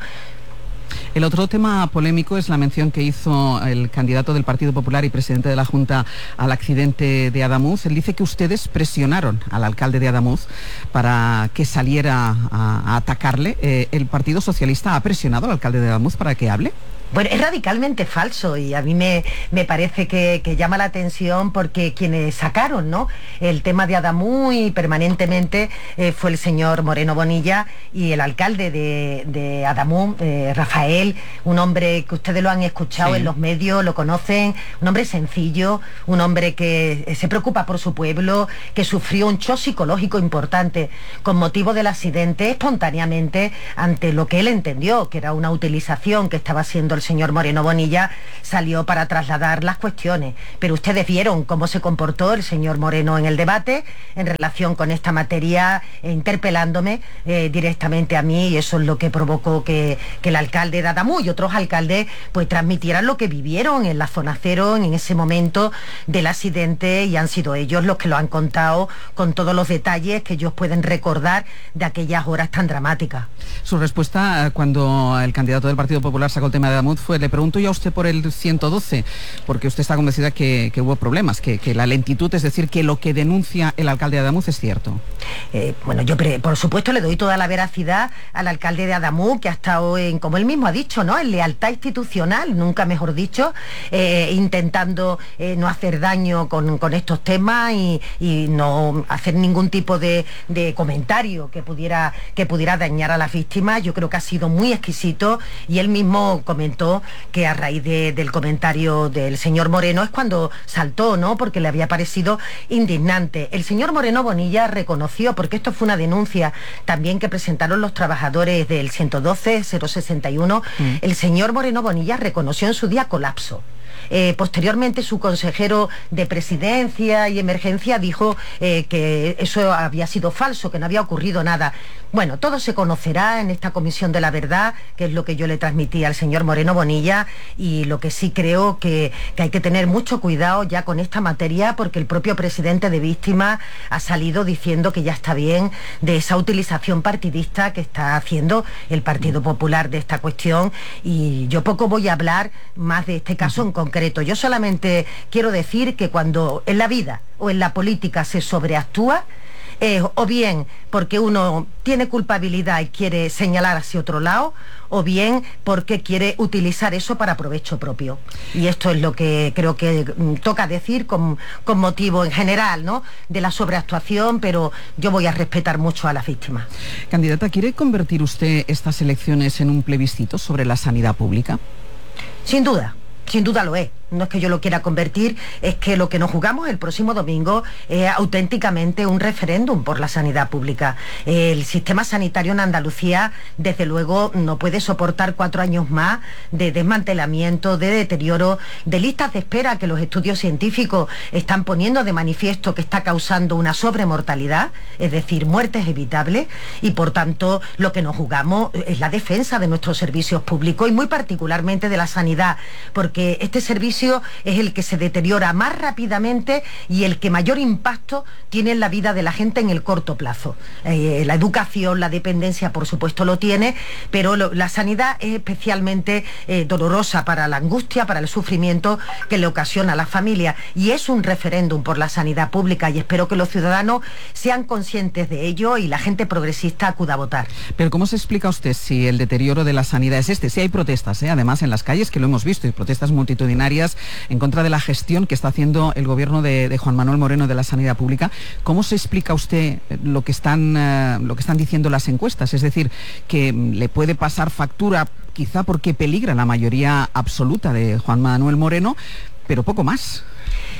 El otro tema polémico es la mención que hizo el candidato del Partido Popular y presidente de la Junta al accidente de Adamuz. Él dice que ustedes presionaron al alcalde de Adamuz para que saliera a, a atacarle. Eh, ¿El Partido Socialista ha presionado al alcalde de Adamuz para que hable? Bueno, es radicalmente falso y a mí me, me parece que, que llama la atención porque quienes sacaron, ¿no?, el tema de Adamuz y permanentemente eh, fue el señor Moreno Bonilla y el alcalde de, de Adamuz, eh, Rafael, un hombre que ustedes lo han escuchado, sí, en los medios, lo conocen, un hombre sencillo, un hombre que se preocupa por su pueblo, que sufrió un shock psicológico importante con motivo del accidente espontáneamente ante lo que él entendió, que era una utilización que estaba haciendo el señor Moreno Bonilla, salió para trasladar las cuestiones, pero ustedes vieron cómo se comportó el señor Moreno en el debate en relación con esta materia, eh, interpelándome eh, directamente a mí, y eso es lo que provocó que, que el alcalde de Adamuz y otros alcaldes pues transmitieran lo que vivieron en la zona cero en ese momento del accidente, y han sido ellos los que lo han contado con todos los detalles que ellos pueden recordar de aquellas horas tan dramáticas. Su respuesta cuando el candidato del Partido Popular sacó el tema de Adamuz fue: le pregunto yo a usted por el ciento doce, porque usted está convencida que, que hubo problemas, que, que la lentitud, es decir, que lo que denuncia el alcalde de Adamuz es cierto. Eh, bueno, yo pre, por supuesto le doy toda la veracidad al alcalde de Adamuz, que ha estado en, como él mismo ha dicho, ¿no?, en lealtad institucional, nunca mejor dicho, eh, intentando eh, no hacer daño con, con estos temas y, y no hacer ningún tipo de, de comentario que pudiera, que pudiera dañar a las víctimas. Yo creo que ha sido muy exquisito, y él mismo comentó que a raíz de, del comentario del señor Moreno es cuando saltó, ¿no?, porque le había parecido indignante. El señor Moreno Bonilla reconoció, porque esto fue una denuncia también que presentaron los trabajadores del ciento doce, cero sesenta y uno, mm. el señor Moreno Bonilla reconoció en su día colapso. Eh, posteriormente su consejero de presidencia y emergencia dijo eh, que eso había sido falso, que no había ocurrido nada. Bueno, todo se conocerá en esta comisión de la verdad, que es lo que yo le transmití al señor Moreno Bonilla, y lo que sí creo que, que hay que tener mucho cuidado ya con esta materia, porque el propio presidente de víctimas ha salido diciendo que ya está bien de esa utilización partidista que está haciendo el Partido Popular de esta cuestión, y yo poco voy a hablar más de este caso en concreto. Yo solamente quiero decir que cuando en la vida o en la política se sobreactúa, eh, o bien porque uno tiene culpabilidad y quiere señalar hacia otro lado, o bien porque quiere utilizar eso para provecho propio. Y esto es lo que creo que mm, toca decir con, con motivo en general, ¿no?, de la sobreactuación, pero yo voy a respetar mucho a las víctimas. Candidata, ¿quiere convertir usted estas elecciones en un plebiscito sobre la sanidad pública? Sin duda. Sin duda lo es. No es que yo lo quiera convertir, es que lo que nos jugamos el próximo domingo es auténticamente un referéndum por la sanidad pública. El sistema sanitario en Andalucía, desde luego, no puede soportar cuatro años más de desmantelamiento, de deterioro, de listas de espera que los estudios científicos están poniendo de manifiesto que está causando una sobremortalidad, es decir, muertes evitables, y por tanto lo que nos jugamos es la defensa de nuestros servicios públicos y muy particularmente de la sanidad, porque este servicio es el que se deteriora más rápidamente y el que mayor impacto tiene en la vida de la gente en el corto plazo. Eh, la educación, la dependencia, por supuesto lo tiene, pero lo, la sanidad es especialmente eh, dolorosa para la angustia, para el sufrimiento que le ocasiona a la familia, y es un referéndum por la sanidad pública, y espero que los ciudadanos sean conscientes de ello y la gente progresista acuda a votar. Pero ¿cómo se explica usted si el deterioro de la sanidad es este? Si hay protestas, ¿eh? además en las calles, que lo hemos visto, y protestas multitudinarias en contra de la gestión que está haciendo el gobierno de, de Juan Manuel Moreno de la sanidad pública. ¿Cómo se explica usted lo que están uh, lo que están diciendo las encuestas? Es decir, que le puede pasar factura quizá porque peligra la mayoría absoluta de Juan Manuel Moreno, pero poco más.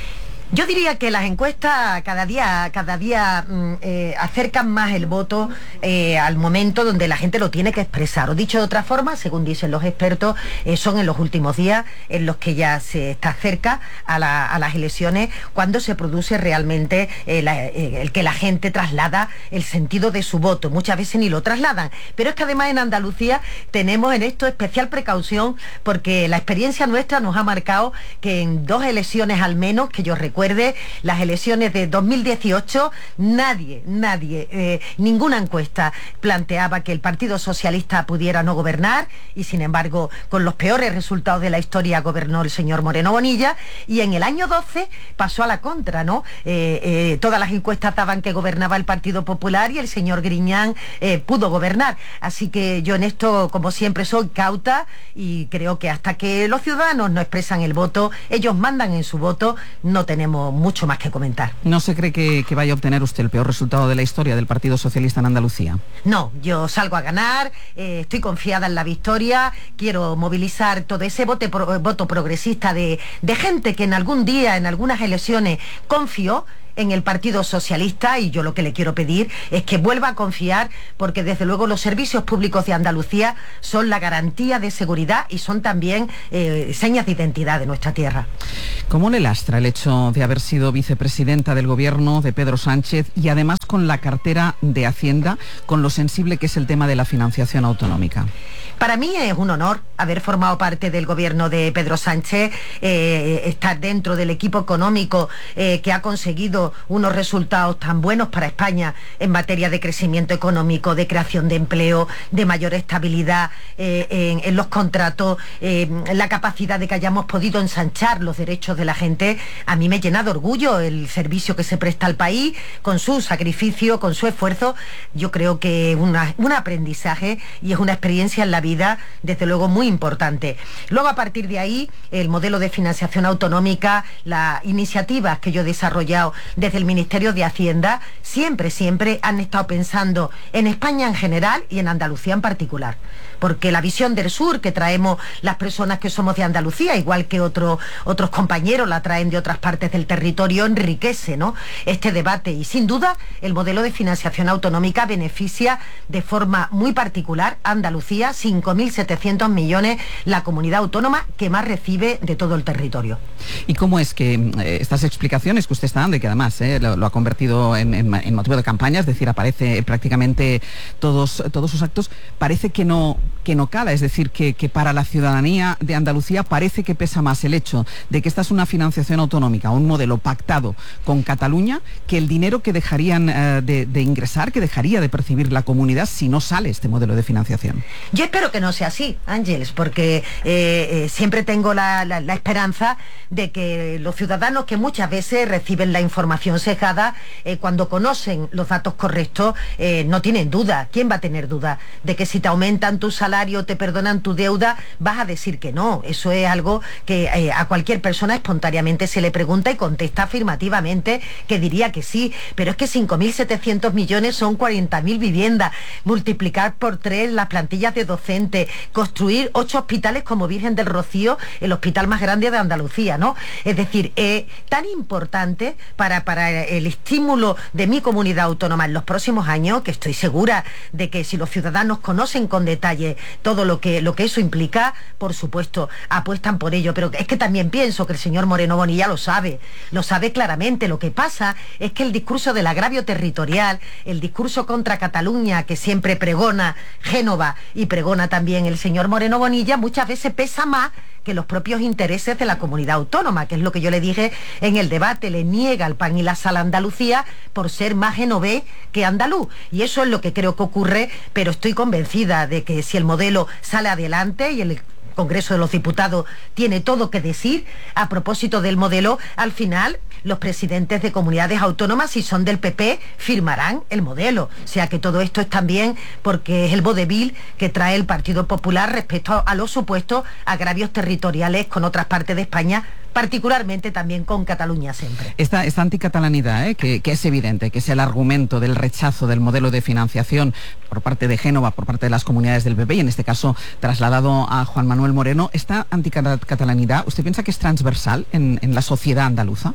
Yo diría que las encuestas cada día, cada día mm, eh, acercan más el voto eh, al momento donde la gente lo tiene que expresar. O dicho de otra forma, según dicen los expertos, eh, son en los últimos días en los que ya se está cerca a, la, a las elecciones, cuando se produce realmente eh, la, eh, el que la gente traslada el sentido de su voto. Muchas veces ni lo trasladan. Pero es que además en Andalucía tenemos en esto especial precaución, porque la experiencia nuestra nos ha marcado que en dos elecciones al menos, que yo recuerdo, Recuerde, las elecciones de dos mil dieciocho, nadie, nadie, eh, ninguna encuesta planteaba que el Partido Socialista pudiera no gobernar, y sin embargo, con los peores resultados de la historia gobernó el señor Moreno Bonilla, y en el año doce pasó a la contra, ¿no? Eh, eh, todas las encuestas daban que gobernaba el Partido Popular y el señor Griñán eh, pudo gobernar. Así que yo en esto, como siempre, soy cauta, y creo que hasta que los ciudadanos no expresan el voto, ellos mandan en su voto, no tenemos mucho más que comentar. ¿No se cree que, que vaya a obtener usted el peor resultado de la historia del Partido Socialista en Andalucía? No, yo salgo a ganar, eh, estoy confiada en la victoria, quiero movilizar todo ese voto, pro, voto progresista de, de gente que en algún día, en algunas elecciones, confió en el Partido Socialista, y yo lo que le quiero pedir es que vuelva a confiar, porque desde luego los servicios públicos de Andalucía son la garantía de seguridad y son también eh, señas de identidad de nuestra tierra. ¿Cómo le lastra el hecho de haber sido vicepresidenta del gobierno de Pedro Sánchez y además con la cartera de Hacienda, con lo sensible que es el tema de la financiación autonómica? Para mí es un honor haber formado parte del gobierno de Pedro Sánchez, eh, estar dentro del equipo económico eh, que ha conseguido unos resultados tan buenos para España en materia de crecimiento económico, de creación de empleo, de mayor estabilidad eh, en, en los contratos, eh, la capacidad de que hayamos podido ensanchar los derechos de la gente. A mí me llena de orgullo el servicio que se presta al país, con su sacrificio, con su esfuerzo. Yo creo que es un aprendizaje y es una experiencia en la vida, desde luego, muy importante. Luego, a partir de ahí, el modelo de financiación autonómica, las iniciativas que yo he desarrollado desde el Ministerio de Hacienda, siempre, siempre han estado pensando en España en general y en Andalucía en particular. Porque la visión del sur que traemos las personas que somos de Andalucía, igual que otro, otros compañeros la traen de otras partes del territorio, enriquece, ¿no?, este debate. Y sin duda, el modelo de financiación autonómica beneficia de forma muy particular a Andalucía, cinco mil setecientos millones, la comunidad autónoma que más recibe de todo el territorio. ¿Y cómo es que eh, estas explicaciones que usted está dando, y que además eh, lo, lo ha convertido en, en, en motivo de campaña, es decir, aparece prácticamente todos, todos sus actos, parece que no, que no cala? Es decir, que, que para la ciudadanía de Andalucía parece que pesa más el hecho de que esta es una financiación autonómica, un modelo pactado con Cataluña, que el dinero que dejarían eh, de, de ingresar, que dejaría de percibir la comunidad si no sale este modelo de financiación. Yo espero que no sea así, Ángeles, porque eh, eh, siempre tengo la, la, la esperanza de que los ciudadanos, que muchas veces reciben la información sesgada, eh, cuando conocen los datos correctos, eh, no tienen duda. ¿Quién va a tener duda de que si te aumentan tu salario, te perdonan tu deuda, vas a decir que no? Eso es algo que eh, a cualquier persona espontáneamente se le pregunta y contesta afirmativamente que diría que sí. Pero es que cinco mil setecientos millones son cuarenta mil viviendas, multiplicar por tres las plantillas de docentes, construir ocho hospitales como Virgen del Rocío, el hospital más grande de Andalucía, ¿no? Es decir, eh, tan importante para, para el estímulo de mi comunidad autónoma en los próximos años, que estoy segura de que si los ciudadanos conocen con detalle todo lo que, lo que eso implica, por supuesto, apuestan por ello. Pero es que también pienso que el señor Moreno Bonilla lo sabe, lo sabe claramente. Lo que pasa es que el discurso del agravio territorial, el discurso contra Cataluña que siempre pregona Génova y pregona también el señor Moreno Bonilla, muchas veces pesa más que los propios intereses de la comunidad autónoma, que es lo que yo le dije en el debate. Le niega el pan y la sal a Andalucía por ser más genovés que andaluz, y eso es lo que creo que ocurre. Pero estoy convencida de que si el modelo sale adelante y el Congreso de los Diputados tiene todo que decir a propósito del modelo, al final los presidentes de comunidades autónomas, si son del P P, firmarán el modelo. O sea que todo esto es también porque es el vodevil que trae el Partido Popular respecto a los supuestos agravios territoriales con otras partes de España, particularmente también con Cataluña siempre. Esta, esta anticatalanidad, ¿eh? que, que es evidente, que es el argumento del rechazo del modelo de financiación por parte de Génova, por parte de las comunidades del P P, y en este caso trasladado a Juan Manuel Moreno, ¿esta anticatalanidad usted piensa que es transversal en, en la sociedad andaluza?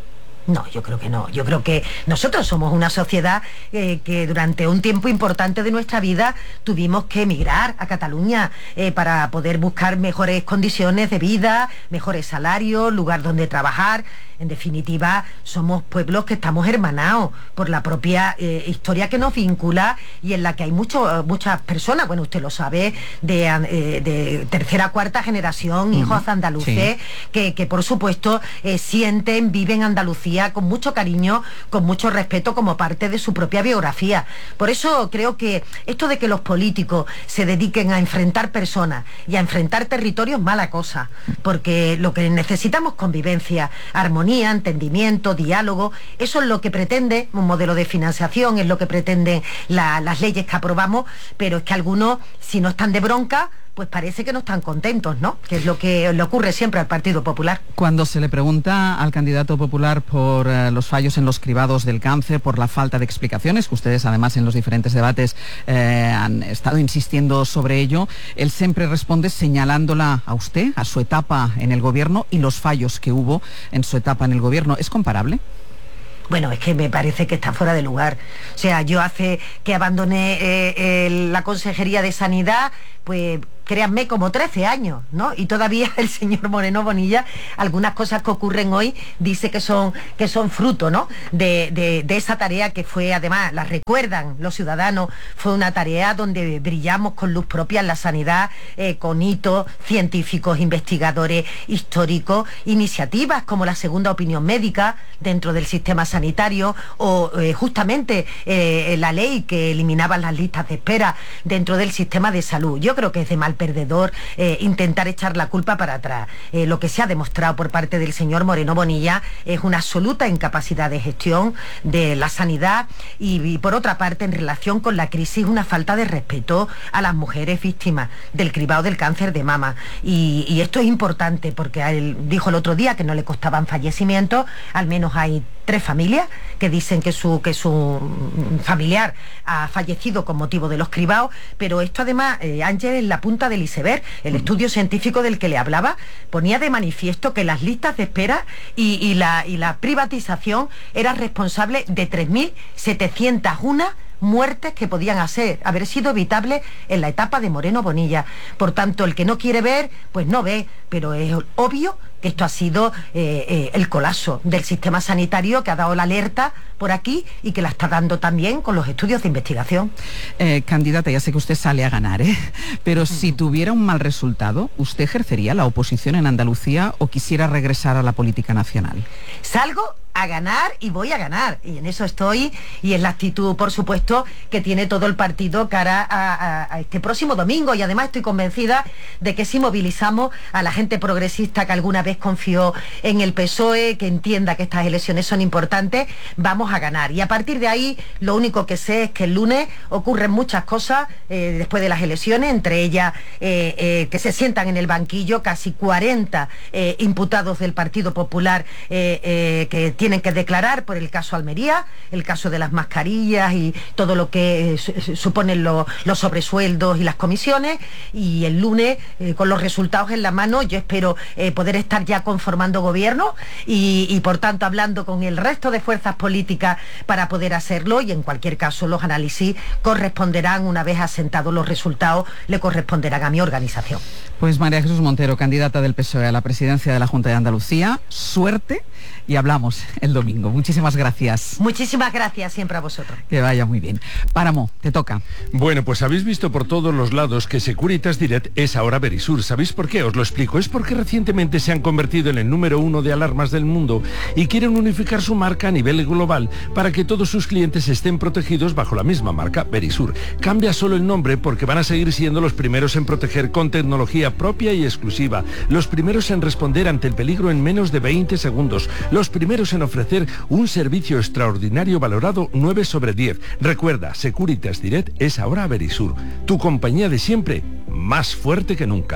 No, yo creo que no. Yo creo que nosotros somos una sociedad eh, que durante un tiempo importante de nuestra vida tuvimos que emigrar a Cataluña eh, para poder buscar mejores condiciones de vida, mejores salarios, lugar donde trabajar. En definitiva, somos pueblos que estamos hermanados por la propia eh, historia que nos vincula y en la que hay mucho, muchas personas, bueno, usted lo sabe, de, eh, de tercera, cuarta generación, hijos uh-huh. andaluces, sí. que, que por supuesto eh, sienten, viven Andalucía con mucho cariño, con mucho respeto como parte de su propia biografía. Por eso creo que esto de que los políticos se dediquen a enfrentar personas y a enfrentar territorios es mala cosa, porque lo que necesitamos es convivencia, armonía, entendimiento, diálogo. Eso es lo que pretende un modelo de financiación, es lo que pretenden la, las leyes que aprobamos, pero es que algunos, si no están de bronca, pues parece que no están contentos, ¿no? Que es lo que le ocurre siempre al Partido Popular. Cuando se le pregunta al candidato popular por eh, los fallos en los cribados del cáncer, por la falta de explicaciones, que ustedes además en los diferentes debates eh, han estado insistiendo sobre ello, él siempre responde señalándola a usted, a su etapa en el gobierno y los fallos que hubo en su etapa en el gobierno. ¿Es comparable? Bueno, es que me parece que está fuera de lugar. O sea, yo hace que abandoné eh, eh, la Consejería de Sanidad, pues créanme, como trece años, ¿no? Y todavía el señor Moreno Bonilla, algunas cosas que ocurren hoy, dice que son, que son fruto, ¿no? De, de, de esa tarea que fue, además, la recuerdan los ciudadanos, fue una tarea donde brillamos con luz propia en la sanidad, eh, con hitos científicos, investigadores, históricos, iniciativas como la segunda opinión médica dentro del sistema sanitario, o eh, justamente eh, la ley que eliminaba las listas de espera dentro del sistema de salud. Yo creo que es de mal perdedor eh, intentar echar la culpa para atrás. Eh, lo que se ha demostrado por parte del señor Moreno Bonilla es una absoluta incapacidad de gestión de la sanidad y, y por otra parte, en relación con la crisis, una falta de respeto a las mujeres víctimas del cribado del cáncer de mama. Y, y esto es importante porque él dijo el otro día que no le costaban fallecimientos, al menos hay tres familias que dicen que su, que su familiar ha fallecido con motivo de los cribados, pero esto además, eh, Ángel, es la punta del iceberg. El estudio científico del que le hablaba ponía de manifiesto que las listas de espera y, y, la, y la privatización eran responsables de tres mil setecientos uno muertes que podían hacer, haber sido evitables en la etapa de Moreno Bonilla. Por tanto, el que no quiere ver, pues no ve, pero es obvio que esto ha sido eh, eh, el colapso del sistema sanitario que ha dado la alerta por aquí y que la está dando también con los estudios de investigación. Eh, candidata, ya sé que usted sale a ganar, ¿eh? Pero si tuviera un mal resultado, ¿usted ejercería la oposición en Andalucía o quisiera regresar a la política nacional? Salgo a ganar y voy a ganar, y en eso estoy, y es la actitud, por supuesto, que tiene todo el partido cara a, a, a este próximo domingo, y además estoy convencida de que si movilizamos a la gente progresista que alguna vez confió en el P S O E, que entienda que estas elecciones son importantes, vamos a ganar. Y a partir de ahí, lo único que sé es que el lunes ocurren muchas cosas eh, después de las elecciones, entre ellas eh, eh, que se sientan en el banquillo casi cuarenta eh, imputados del Partido Popular eh, eh, que tienen que declarar por el caso Almería, el caso de las mascarillas y todo lo que eh, suponen lo, los sobresueldos y las comisiones, y el lunes eh, con los resultados en la mano yo espero eh, poder estar ya conformando gobierno y, y por tanto hablando con el resto de fuerzas políticas para poder hacerlo, y en cualquier caso los análisis corresponderán, una vez asentados los resultados, le corresponderán a mi organización. Pues María Jesús Montero, candidata del P S O E a la presidencia de la Junta de Andalucía, suerte y hablamos el domingo. Muchísimas gracias. Muchísimas gracias siempre a vosotros. Que vaya muy bien. Páramo, te toca. Bueno, pues habéis visto por todos los lados que Securitas Direct es ahora Verisur. ¿Sabéis por qué? Os lo explico. Es porque recientemente se han convertido en el número uno de alarmas del mundo y quieren unificar su marca a nivel global para que todos sus clientes estén protegidos bajo la misma marca, Verisur. Cambia solo el nombre porque van a seguir siendo los primeros en proteger con tecnología propia y exclusiva, los primeros en responder ante el peligro en menos de veinte segundos, los primeros en ofrecer un servicio extraordinario valorado nueve sobre diez. Recuerda, Securitas Direct es ahora Verisur, tu compañía de siempre, más fuerte que nunca.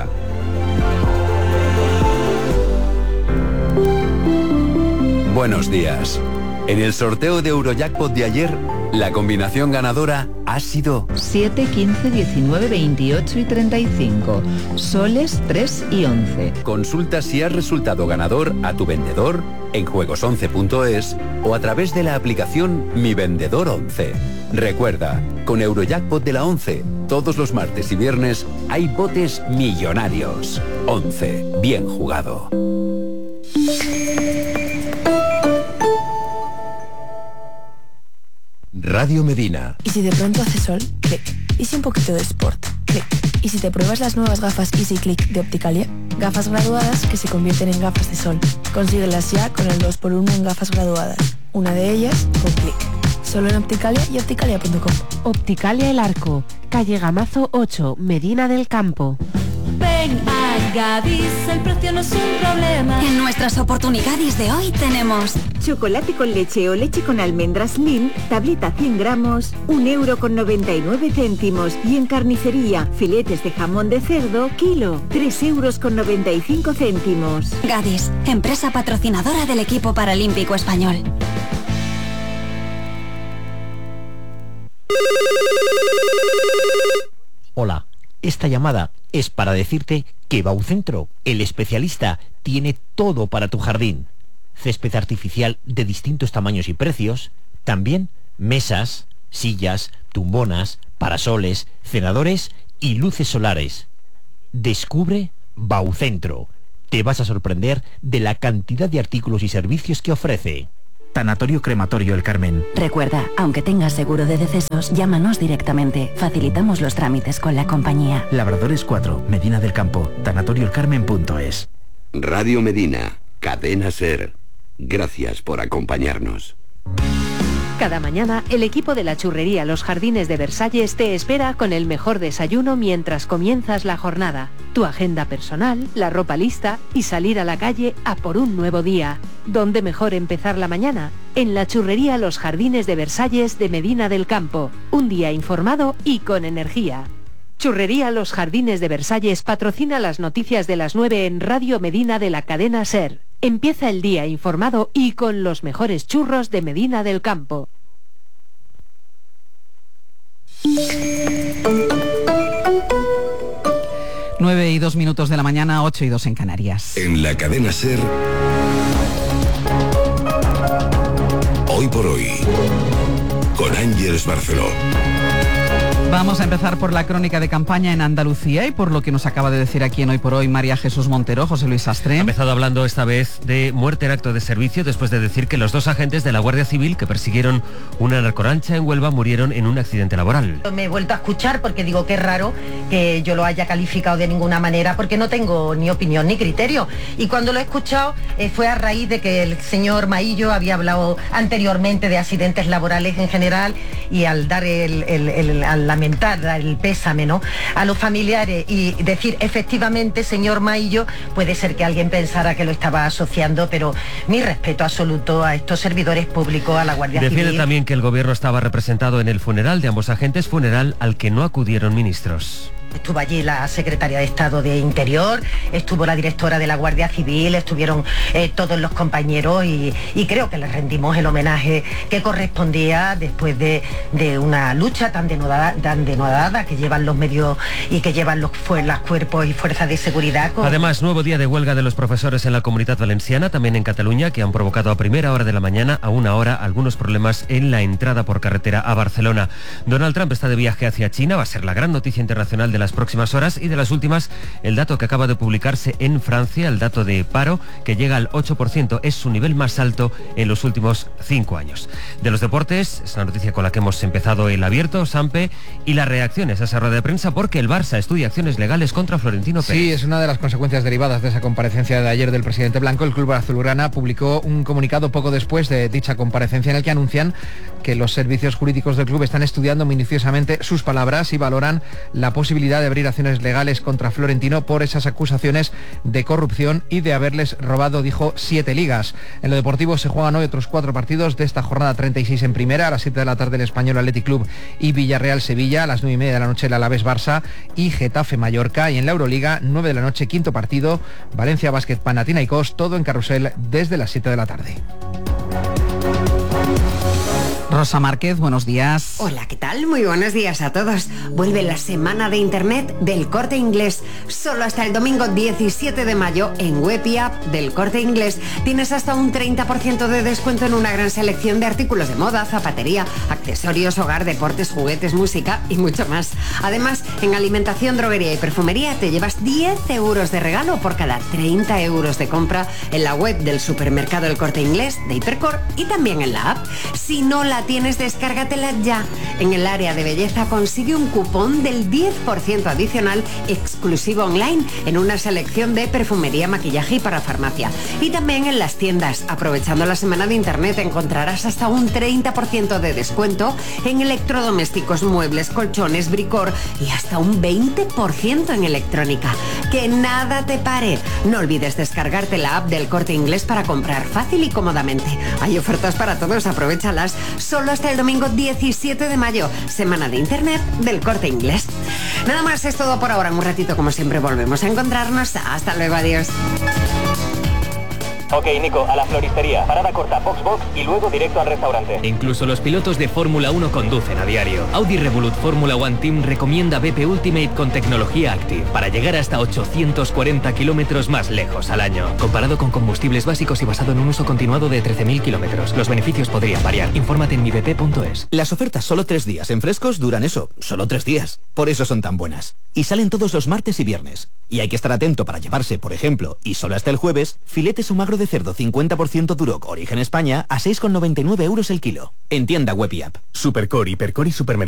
Buenos días. En el sorteo de Eurojackpot de ayer, la combinación ganadora ha sido siete, quince, diecinueve, veintiocho y treinta y cinco. Soles tres y once. Consulta si has resultado ganador a tu vendedor, en juegos once punto es o a través de la aplicación Mi Vendedor once. Recuerda, con Eurojackpot de la once, todos los martes y viernes hay botes millonarios. once, bien jugado. Radio Medina. Y si de pronto hace sol, clic. Y si un poquito de sport, clic. Y si te pruebas las nuevas gafas Easy Click de Opticalia, gafas graduadas que se convierten en gafas de sol. Consíguelas ya con el dos por uno en gafas graduadas. Una de ellas con clic. Solo en Opticalia y opticalia punto com. Opticalia El Arco, calle Gamazo ocho, Medina del Campo. Ven a Gadis, el precio no es un problema. En nuestras oportunidades de hoy tenemos chocolate con leche o leche con almendras Lindt, tableta cien gramos, un euro con noventa y nueve céntimos. Y en carnicería, filetes de jamón de cerdo, kilo, tres euros con noventa y cinco céntimos. Gadis, empresa patrocinadora del equipo paralímpico español. Hola, esta llamada es para decirte que Baucentro, el especialista, tiene todo para tu jardín. Césped artificial de distintos tamaños y precios, también mesas, sillas, tumbonas, parasoles, cenadores y luces solares. Descubre Baucentro. Te vas a sorprender de la cantidad de artículos y servicios que ofrece. Tanatorio Crematorio El Carmen. Recuerda, aunque tengas seguro de decesos, llámanos directamente. Facilitamos los trámites con la compañía. Labradores cuatro, Medina del Campo, tanatorio el carmen punto es. Radio Medina, Cadena SER. Gracias por acompañarnos. Cada mañana, el equipo de la churrería Los Jardines de Versalles te espera con el mejor desayuno mientras comienzas la jornada. Tu agenda personal, la ropa lista y salir a la calle a por un nuevo día. ¿Dónde mejor empezar la mañana? En la churrería Los Jardines de Versalles de Medina del Campo. Un día informado y con energía. Churrería Los Jardines de Versalles patrocina las noticias de las nueve en Radio Medina de la cadena SER. Empieza el día informado y con los mejores churros de Medina del Campo. Nueve y dos minutos de la mañana, ocho y dos en Canarias. En la cadena SER, Hoy por Hoy, con Ángeles Barceló. Vamos a empezar por la crónica de campaña en Andalucía y por lo que nos acaba de decir aquí en Hoy por Hoy María Jesús Montero. José Luis Sastre. Ha empezado hablando esta vez de muerte en acto de servicio después de decir que los dos agentes de la Guardia Civil que persiguieron una narcolancha en Huelva murieron en un accidente laboral. Me he vuelto a escuchar porque digo que es raro que yo lo haya calificado de ninguna manera porque no tengo ni opinión ni criterio. Y cuando lo he escuchado eh, fue a raíz de que el señor Maillo había hablado anteriormente de accidentes laborales en general y al dar el, el, el, al lamentar el pésame, ¿no?, a los familiares y decir efectivamente, señor Maillo, puede ser que alguien pensara que lo estaba asociando, pero mi respeto absoluto a estos servidores públicos, a la Guardia Civil. Defiende también que el gobierno estaba representado en el funeral de ambos agentes, funeral al que no acudieron ministros. Estuvo allí la secretaria de Estado de Interior, estuvo la directora de la Guardia Civil, estuvieron eh, todos los compañeros y, y creo que les rendimos el homenaje que correspondía después de, de una lucha tan denodada, tan denodada que llevan los medios y que llevan los, los cuerpos y fuerzas de seguridad. Con... Además, nuevo día de huelga de los profesores en la Comunidad Valenciana, también en Cataluña, que han provocado a primera hora de la mañana a una hora algunos problemas en la entrada por carretera a Barcelona. Donald Trump está de viaje hacia China, va a ser la gran noticia internacional de las próximas horas y de las últimas, el dato que acaba de publicarse en Francia, el dato de paro, que llega al ocho por ciento, es su nivel más alto en los últimos cinco años. De los deportes, es la noticia con la que hemos empezado el abierto, Sampe, y las reacciones a esa rueda de prensa porque el Barça estudia acciones legales contra Florentino Pérez. Sí, es una de las consecuencias derivadas de esa comparecencia de ayer del presidente blanco. El club azulgrana publicó un comunicado poco después de dicha comparecencia en el que anuncian que los servicios jurídicos del club están estudiando minuciosamente sus palabras y valoran la posibilidad de abrir acciones legales contra Florentino por esas acusaciones de corrupción y de haberles robado, dijo, siete ligas. En lo deportivo se juegan hoy otros cuatro partidos de esta jornada treinta y seis en primera. A las siete de la tarde el Español Athletic Club y Villarreal Sevilla. A las nueve y media de la noche el Alavés Barça y Getafe Mallorca. Y en la Euroliga, nueve de la noche, quinto partido, Valencia Basket Panathinaikos, todo en carrusel desde las siete de la tarde. Rosa Márquez, buenos días. Hola, ¿qué tal? Muy buenos días a todos. Vuelve la semana de Internet del Corte Inglés. Solo hasta el domingo diecisiete de mayo en web y app del Corte Inglés tienes hasta un treinta por ciento de descuento en una gran selección de artículos de moda, zapatería, accesorios, hogar, deportes, juguetes, música y mucho más. Además, en alimentación, droguería y perfumería te llevas diez euros de regalo por cada treinta euros de compra en la web del supermercado El Corte Inglés, de Hipercor y también en la app. Si no la tienes, descárgatela ya. En el área de belleza consigue un cupón del diez por ciento adicional exclusivo online en una selección de perfumería, maquillaje y parafarmacia. Y también en las tiendas, aprovechando la semana de Internet, encontrarás hasta un treinta por ciento de descuento en electrodomésticos, muebles, colchones, bricor y hasta un veinte por ciento en electrónica. Que nada te pare. No olvides descargarte la app del Corte Inglés para comprar fácil y cómodamente. Hay ofertas para todos, aprovéchalas. Solo hasta el domingo diecisiete de mayo, semana de Internet del Corte Inglés. Nada más, es todo por ahora. En un ratito, como siempre, volvemos a encontrarnos. Hasta luego, adiós. Ok, Nico, a la floristería. Parada corta, box box y luego directo al restaurante. Incluso los pilotos de Fórmula uno conducen a diario. Audi Revolut Fórmula One Team recomienda B P Ultimate con tecnología Active para llegar hasta ochocientos cuarenta kilómetros más lejos al año. Comparado con combustibles básicos y basado en un uso continuado de trece mil kilómetros. Los beneficios podrían variar. Infórmate en mi b p punto es. Las ofertas solo tres días en Frescos duran eso, solo tres días. Por eso son tan buenas. Y salen todos los martes y viernes. Y hay que estar atento para llevarse, por ejemplo, y solo hasta el jueves, filetes o magro de cerdo cincuenta por ciento Duroc Origen España a seis con noventa y nueve euros el kilo. En tienda web y app. Supercor, Hipercor y Supermercado.